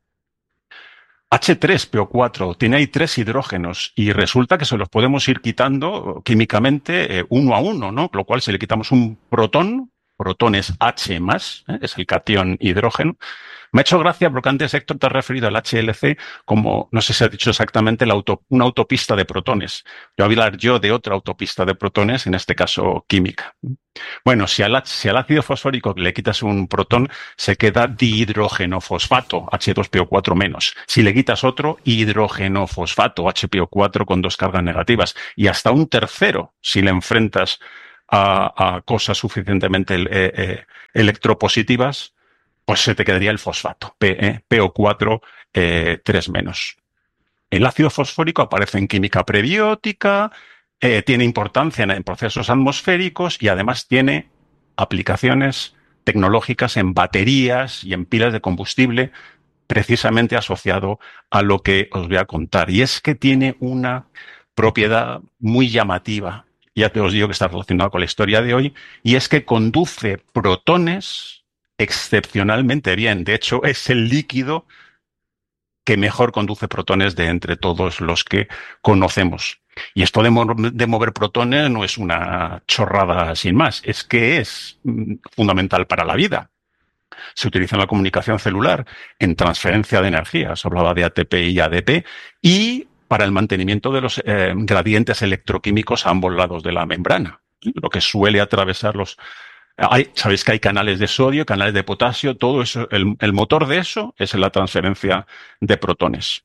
H tres P O cuatro tiene ahí tres hidrógenos y resulta que se los podemos ir quitando químicamente eh, uno a uno, ¿no? Lo cual, si le quitamos un protón, protón es H más, ¿eh? Es el catión hidrógeno. Me ha hecho gracia porque antes, Héctor, te has referido al H L C como, no sé si has dicho exactamente, la auto, una autopista de protones. Yo voy a hablar yo de otra autopista de protones, en este caso química. Bueno, si al, si al ácido fosfórico le quitas un protón, se queda dihidrógeno fosfato, H dos P O cuatro menos. Si le quitas otro, hidrógeno fosfato, H P O cuatro con dos cargas negativas. Y hasta un tercero, si le enfrentas a, a cosas suficientemente eh, eh, electropositivas, pues se te quedaría el fosfato, P, eh, P O cuatro eh, tres menos. El ácido fosfórico aparece en química prebiótica, eh, tiene importancia en, en procesos atmosféricos y además tiene aplicaciones tecnológicas en baterías y en pilas de combustible, precisamente asociado a lo que os voy a contar. Y es que tiene una propiedad muy llamativa, ya te os digo que está relacionado con la historia de hoy, y es que conduce protones excepcionalmente bien. De hecho, es el líquido que mejor conduce protones de entre todos los que conocemos. Y esto de, mo de mover protones no es una chorrada sin más, es que es fundamental para la vida. Se utiliza en la comunicación celular, en transferencia de energía, se hablaba de A T P y A D P, y para el mantenimiento de los eh, gradientes electroquímicos a ambos lados de la membrana, lo que suele atravesar los... Hay, sabéis que hay canales de sodio, canales de potasio, todo eso, el, el motor de eso es la transferencia de protones.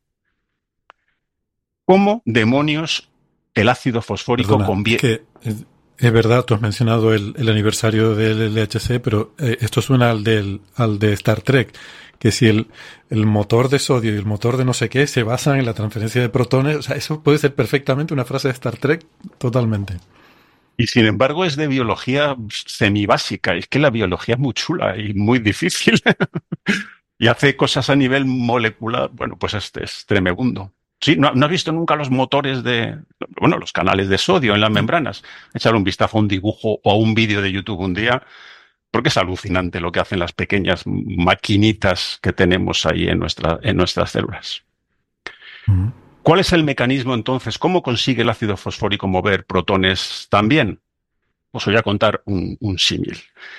¿Cómo demonios el ácido fosfórico conviene? Es, es verdad, tú has mencionado el, el aniversario del L H C, pero eh, esto suena al, del, al de Star Trek, que si el, el motor de sodio y el motor de no sé qué se basan en la transferencia de protones, o sea, eso puede ser perfectamente una frase de Star Trek, totalmente. Y sin embargo es de biología semibásica. Es que la biología es muy chula y muy difícil. Y hace cosas a nivel molecular. Bueno, pues este es tremebundo. Sí, ¿no, no has visto nunca los motores de, bueno, los canales de sodio en las membranas? Echar un vistazo a un dibujo o a un vídeo de YouTube un día, porque es alucinante lo que hacen las pequeñas maquinitas que tenemos ahí en, nuestra, en nuestras células. Uh-huh. ¿Cuál es el mecanismo entonces? ¿Cómo consigue el ácido fosfórico mover protones también? Os voy a contar un, un símil.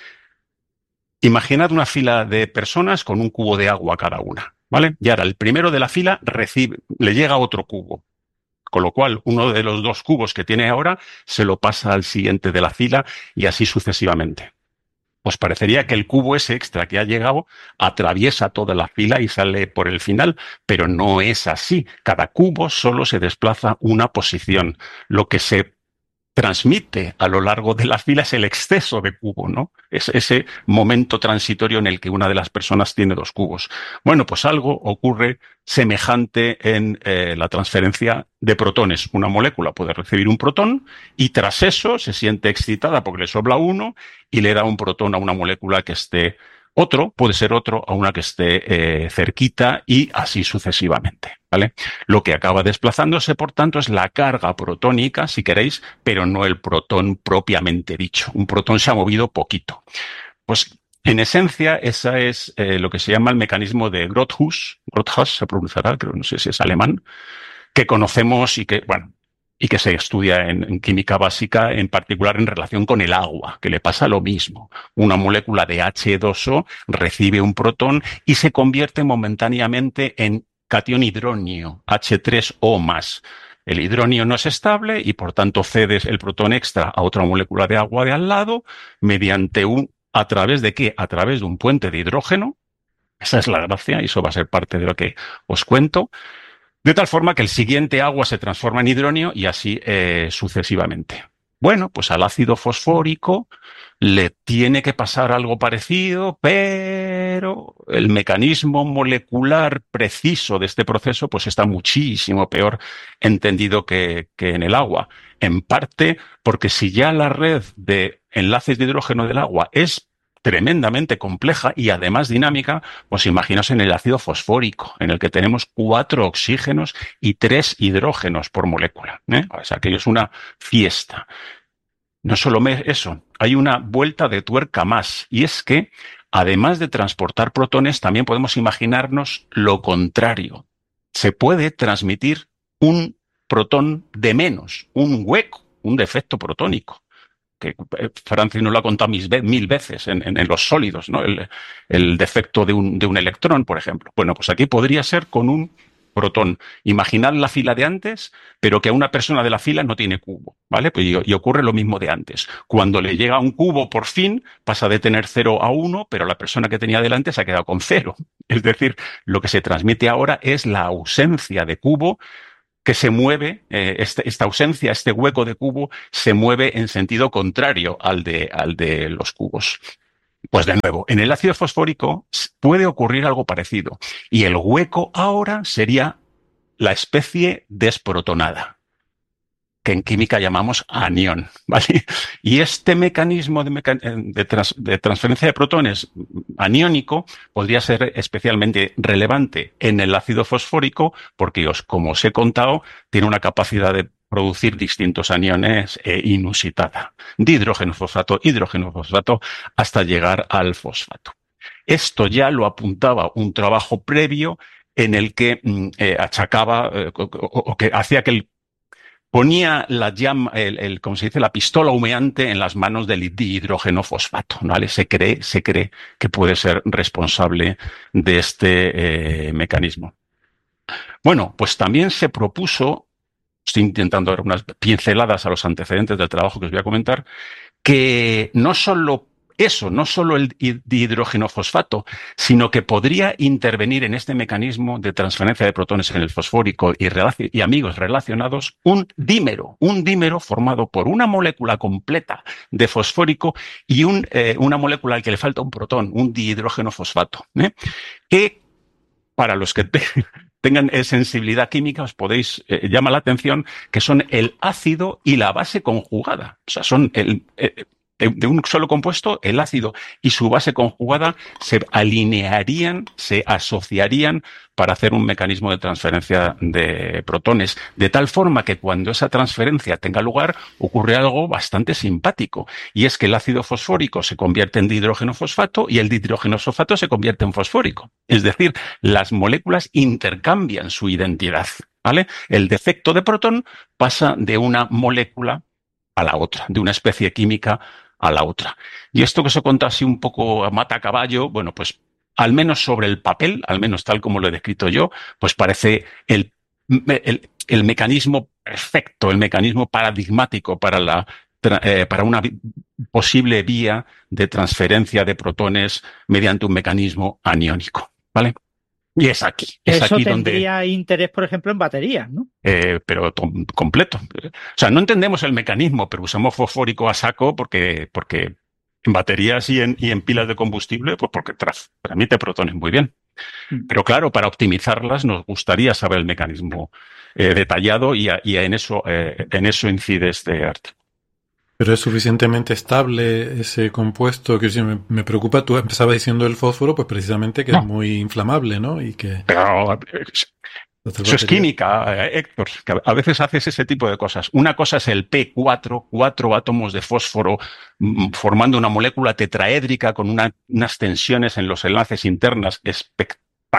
Imaginad una fila de personas con un cubo de agua cada una, ¿vale? Y ahora el primero de la fila recibe, le llega otro cubo, con lo cual uno de los dos cubos que tiene ahora se lo pasa al siguiente de la fila y así sucesivamente. Pues parecería que el cubo ese extra que ha llegado atraviesa toda la fila y sale por el final, pero no es así. Cada cubo solo se desplaza una posición. Lo que se transmite a lo largo de la fila es el exceso de cubo, ¿no? Es ese momento transitorio en el que una de las personas tiene dos cubos. Bueno, pues algo ocurre semejante en eh, la transferencia de protones. Una molécula puede recibir un protón y tras eso se siente excitada porque le sobra uno y le da un protón a una molécula que esté otro, puede ser otro a una que esté eh, cerquita y así sucesivamente, ¿vale? Lo que acaba desplazándose, por tanto, es la carga protónica, si queréis, pero no el protón propiamente dicho. Un protón se ha movido poquito. Pues, en esencia, esa es eh, lo que se llama el mecanismo de Grotthuss, Grotthuss se pronunciará, creo, no sé si es alemán, que conocemos y que, bueno, y que se estudia en, en química básica, en particular en relación con el agua, que le pasa lo mismo. Una molécula de hache dos o recibe un protón y se convierte momentáneamente en catión hidronio, hache tres o más. El hidronio no es estable y, por tanto, cedes el protón extra a otra molécula de agua de al lado mediante un, ¿a través de qué? A través de un puente de hidrógeno. Esa es la gracia y eso va a ser parte de lo que os cuento. De tal forma que el siguiente agua se transforma en hidronio y así eh, sucesivamente. Bueno, pues al ácido fosfórico le tiene que pasar algo parecido, pero el mecanismo molecular preciso de este proceso pues está muchísimo peor entendido que, que en el agua. En parte porque si ya la red de enlaces de hidrógeno del agua es tremendamente compleja y además dinámica, pues imaginaos en el ácido fosfórico, en el que tenemos cuatro oxígenos y tres hidrógenos por molécula, ¿eh? O sea, aquello es una fiesta. No solo eso, hay una vuelta de tuerca más, y es que, además de transportar protones, también podemos imaginarnos lo contrario. Se puede transmitir un protón de menos, un hueco, un defecto protónico, que Francis nos lo ha contado mil veces en, en, en los sólidos, ¿no? El, el defecto de un, de un electrón, por ejemplo. Bueno, pues aquí podría ser con un protón. Imaginad la fila de antes, pero que a una persona de la fila no tiene cubo, ¿vale? Pues y, y ocurre lo mismo de antes. Cuando le llega un cubo, por fin, pasa de tener cero a uno, pero la persona que tenía delante se ha quedado con cero. Es decir, lo que se transmite ahora es la ausencia de cubo que se mueve, eh, este, esta ausencia, este hueco de cubo, se mueve en sentido contrario al de, al de los cubos. Pues de nuevo, en el ácido fosfórico puede ocurrir algo parecido. Y el hueco ahora sería la especie desprotonada, que en química llamamos anión, ¿vale? Y este mecanismo de, meca de, trans de transferencia de protones aniónico podría ser especialmente relevante en el ácido fosfórico porque, os, como os he contado, tiene una capacidad de producir distintos aniones eh, inusitada. De hidrógeno fosfato, hidrógeno fosfato, hasta llegar al fosfato. Esto ya lo apuntaba un trabajo previo en el que eh, achacaba eh, o, o que hacía que el ponía la llama, el, el, como se dice, la pistola humeante en las manos del dihidrógeno fosfato, ¿vale? Se cree, se cree que puede ser responsable de este eh, mecanismo. Bueno, pues también se propuso, estoy intentando dar unas pinceladas a los antecedentes del trabajo que os voy a comentar, que no solo eso, no solo el dihidrógeno fosfato, sino que podría intervenir en este mecanismo de transferencia de protones en el fosfórico y, y amigos relacionados un dímero, un dímero formado por una molécula completa de fosfórico y un, eh, una molécula al que le falta un protón, un dihidrógeno fosfato, ¿eh? Que para los que te, tengan eh, sensibilidad química os podéis, eh, llama la atención que son el ácido y la base conjugada, o sea, son el... Eh, de un solo compuesto, el ácido y su base conjugada se alinearían, se asociarían para hacer un mecanismo de transferencia de protones, de tal forma que cuando esa transferencia tenga lugar ocurre algo bastante simpático, y es que el ácido fosfórico se convierte en dihidrógeno fosfato y el dihidrógeno fosfato se convierte en fosfórico. Es decir, las moléculas intercambian su identidad. ¿vale? El defecto de protón pasa de una molécula a la otra, de una especie química a la otra. Y esto que se cuenta así un poco a mata caballo, bueno, pues al menos sobre el papel, al menos tal como lo he descrito yo, pues parece el, el, el mecanismo perfecto, el mecanismo paradigmático para la eh, para una posible vía de transferencia de protones mediante un mecanismo aniónico, ¿vale? Y es aquí. Es Eso aquí tendría donde, interés, por ejemplo, en baterías, ¿no? Eh, pero completo. O sea, no entendemos el mecanismo, pero usamos fosfórico a saco porque, porque en baterías y en, y en pilas de combustible, pues porque tras, transmite protones muy bien. Mm. Pero claro, para optimizarlas nos gustaría saber el mecanismo eh, detallado y, a, y a en, eso, eh, en eso incide este artículo. Pero es suficientemente estable ese compuesto que me, me preocupa. Tú empezabas diciendo el fósforo, pues precisamente que no. es muy inflamable, ¿no? Y que... Pero eso es química, Héctor. Que a veces haces ese tipo de cosas. Una cosa es el P cuatro, cuatro átomos de fósforo formando una molécula tetraédrica con una, unas tensiones en los enlaces internas espectaculares.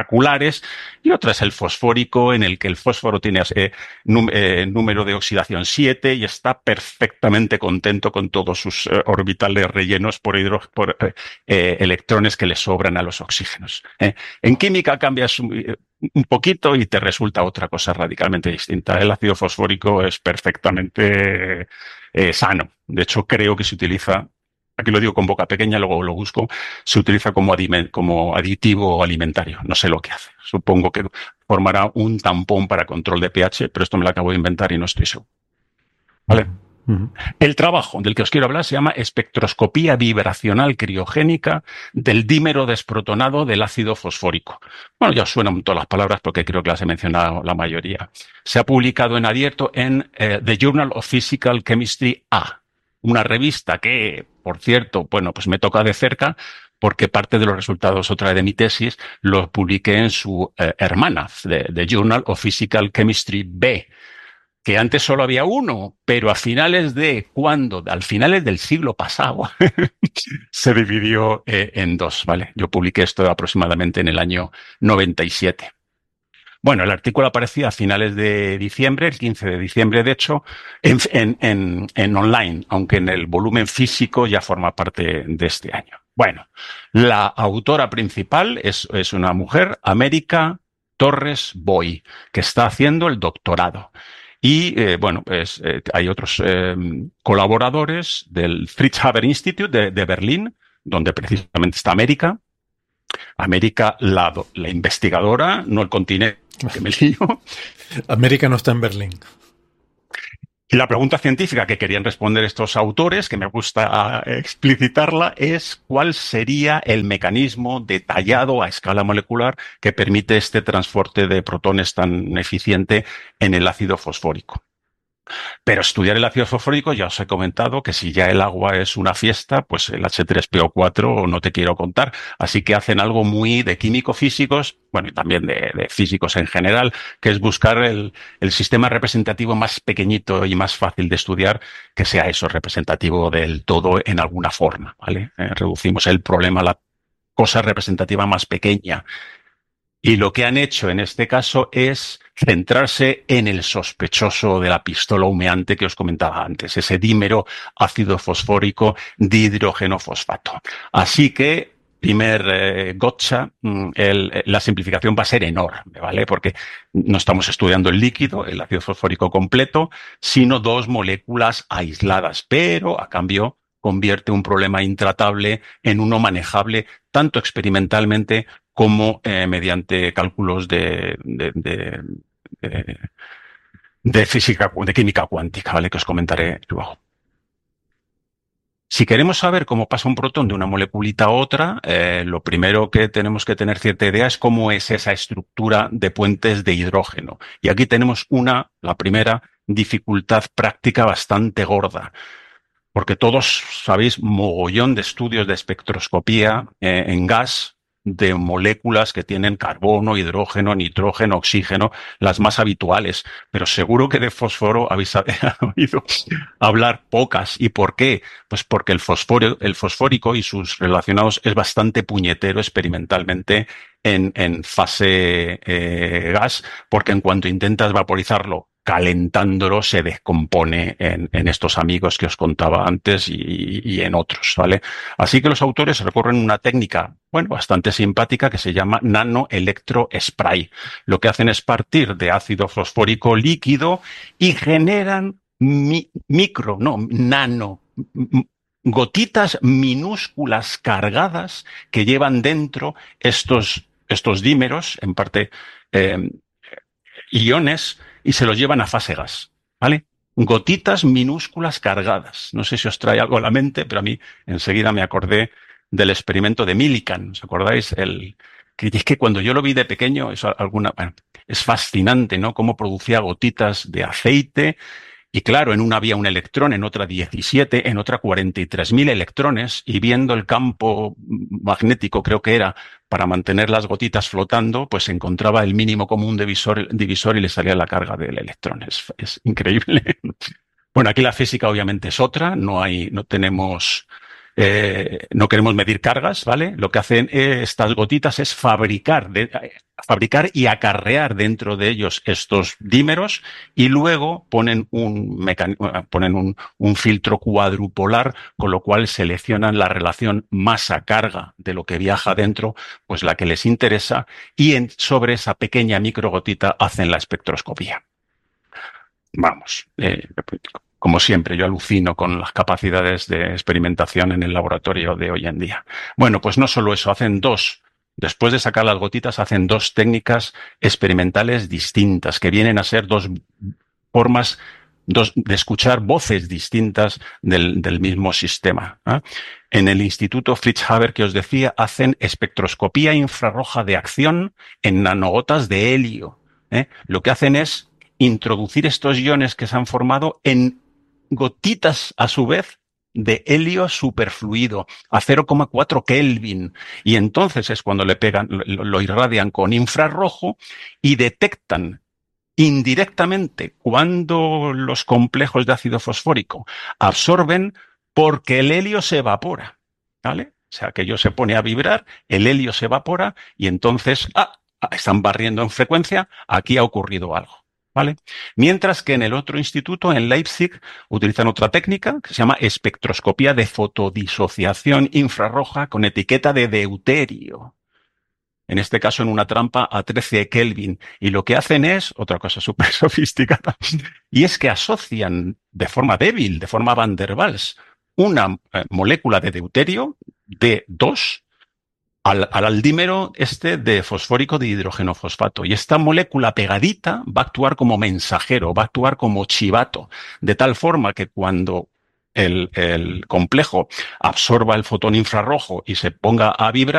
Y otra es el fosfórico, en el que el fósforo tiene eh, num eh, número de oxidación siete y está perfectamente contento con todos sus eh, orbitales rellenos por, por eh, eh, electrones que le sobran a los oxígenos. ¿eh? En química cambias un, un poquito y te resulta otra cosa radicalmente distinta. El ácido fosfórico es perfectamente eh, sano. De hecho, creo que se utiliza... Aquí lo digo con boca pequeña, luego lo busco, se utiliza como, como aditivo alimentario. No sé lo que hace. Supongo que formará un tampón para control de pH, pero esto me lo acabo de inventar y no estoy seguro. ¿Vale? Uh-huh. El trabajo del que os quiero hablar se llama espectroscopía vibracional criogénica del dímero desprotonado del ácido fosfórico. Bueno, ya os suenan todas las palabras porque creo que las he mencionado la mayoría. Se ha publicado en abierto en eh, The Journal of Physical Chemistry A, una revista que, por cierto, bueno, pues me toca de cerca porque parte de los resultados otra vez de mi tesis los publiqué en su eh, hermana, de, de Journal of Physical Chemistry B, que antes solo había uno, pero a finales de, ¿cuándo? Al finales del siglo pasado se dividió eh, en dos, ¿vale? Yo publiqué esto aproximadamente en el año noventa y siete. Bueno, el artículo aparecía a finales de diciembre, el quince de diciembre, de hecho, en, en, en, en online, aunque en el volumen físico ya forma parte de este año. Bueno, la autora principal es, es una mujer, América Torres Boy, que está haciendo el doctorado. Y, eh, bueno, pues eh, hay otros eh, colaboradores del Fritz Haber Institute de, de Berlín, donde precisamente está América. América, la, la investigadora, no el continente, que me lío. América no está en Berlín. Y la pregunta científica que querían responder estos autores, que me gusta explicitarla, es cuál sería el mecanismo detallado a escala molecular que permite este transporte de protones tan eficiente en el ácido fosfórico. Pero estudiar el ácido fosfórico, ya os he comentado que si ya el agua es una fiesta, pues el H tres P O cuatro no te quiero contar. Así que hacen algo muy de químico-físicos, bueno, y también de, de físicos en general, que es buscar el, el sistema representativo más pequeñito y más fácil de estudiar, que sea eso, representativo del todo en alguna forma, ¿vale? Eh, reducimos el problema a la cosa representativa más pequeña. Y lo que han hecho en este caso es centrarse en el sospechoso de la pistola humeante que os comentaba antes, ese dímero ácido fosfórico dihidrógeno fosfato. Así que, primer eh, gotcha, el, la simplificación va a ser enorme, ¿vale? Porque no estamos estudiando el líquido, el ácido fosfórico completo, sino dos moléculas aisladas, pero a cambio convierte un problema intratable en uno manejable tanto experimentalmente como eh, mediante cálculos de, de, de, de, de física, de química cuántica, ¿vale? Que os comentaré luego. Si queremos saber cómo pasa un protón de una moleculita a otra, eh, lo primero que tenemos que tener cierta idea es cómo es esa estructura de puentes de hidrógeno. Y aquí tenemos una, la primera, dificultad práctica bastante gorda. Porque todos sabéis mogollón de estudios de espectroscopía eh, en gas, de moléculas que tienen carbono, hidrógeno, nitrógeno, oxígeno, las más habituales. Pero seguro que de fósforo habéis oído hablar pocas. ¿Y por qué? Pues porque el fosforo, el fosfórico y sus relacionados es bastante puñetero experimentalmente en, en fase eh, gas, porque en cuanto intentas vaporizarlo calentándolo se descompone en, en estos amigos que os contaba antes y, y en otros, ¿vale? Así que los autores recurren a una técnica, bueno, bastante simpática que se llama nanoelectrospray. Lo que hacen es partir de ácido fosfórico líquido y generan mi, micro, no, nano, gotitas minúsculas cargadas que llevan dentro estos, estos dímeros, en parte eh, iones, y se los llevan a fase gas, ¿vale? Gotitas minúsculas cargadas. No sé si os trae algo a la mente, pero a mí enseguida me acordé del experimento de Millikan. ¿Os acordáis? El, que es que cuando yo lo vi de pequeño, eso alguna, bueno, es fascinante, ¿no? Cómo producía gotitas de aceite. Y claro, en una había un electrón, en otra diecisiete, en otra cuarenta y tres mil electrones, y viendo el campo magnético, creo que era, para mantener las gotitas flotando, pues encontraba el mínimo común divisor, divisor y le salía la carga del electrón. Es, es increíble. Bueno, aquí la física obviamente es otra, no hay, no tenemos, eh, no queremos medir cargas, ¿vale? Lo que hacen eh, estas gotitas es fabricar, de, eh, fabricar y acarrear dentro de ellos estos dímeros y luego ponen un mecanismo, ponen un, un filtro cuadrupolar, con lo cual seleccionan la relación masa-carga de lo que viaja dentro, pues la que les interesa, y en, sobre esa pequeña microgotita hacen la espectroscopía. Vamos, eh, como siempre, yo alucino con las capacidades de experimentación en el laboratorio de hoy en día. Bueno, pues no solo eso, hacen dos. Después de sacar las gotitas, hacen dos técnicas experimentales distintas, que vienen a ser dos formas dos, de escuchar voces distintas del, del mismo sistema, ¿eh? En el Instituto Fritz Haber que os decía, hacen espectroscopía infrarroja de acción en nanogotas de helio, ¿eh? Lo que hacen es introducir estos iones que se han formado en gotitas, a su vez, de helio superfluido a cero coma cuatro Kelvin, y entonces es cuando le pegan, lo, lo irradian con infrarrojo y detectan indirectamente cuando los complejos de ácido fosfórico absorben, porque el helio se evapora, ¿vale? O sea, aquello se pone a vibrar, el helio se evapora y entonces, ah, están barriendo en frecuencia, aquí ha ocurrido algo. ¿Vale? Mientras que en el otro instituto, en Leipzig, utilizan otra técnica que se llama espectroscopía de fotodisociación infrarroja con etiqueta de deuterio. En este caso, en una trampa a trece Kelvin. Y lo que hacen es, otra cosa súper sofisticada, y es que asocian de forma débil, de forma Van der Waals, una eh, molécula de deuterio, D dos, Al, al aldímero este de fosfórico de hidrógeno fosfato. Y esta molécula pegadita va a actuar como mensajero, va a actuar como chivato, de tal forma que cuando el, el complejo absorba el fotón infrarrojo y se ponga a vibrar,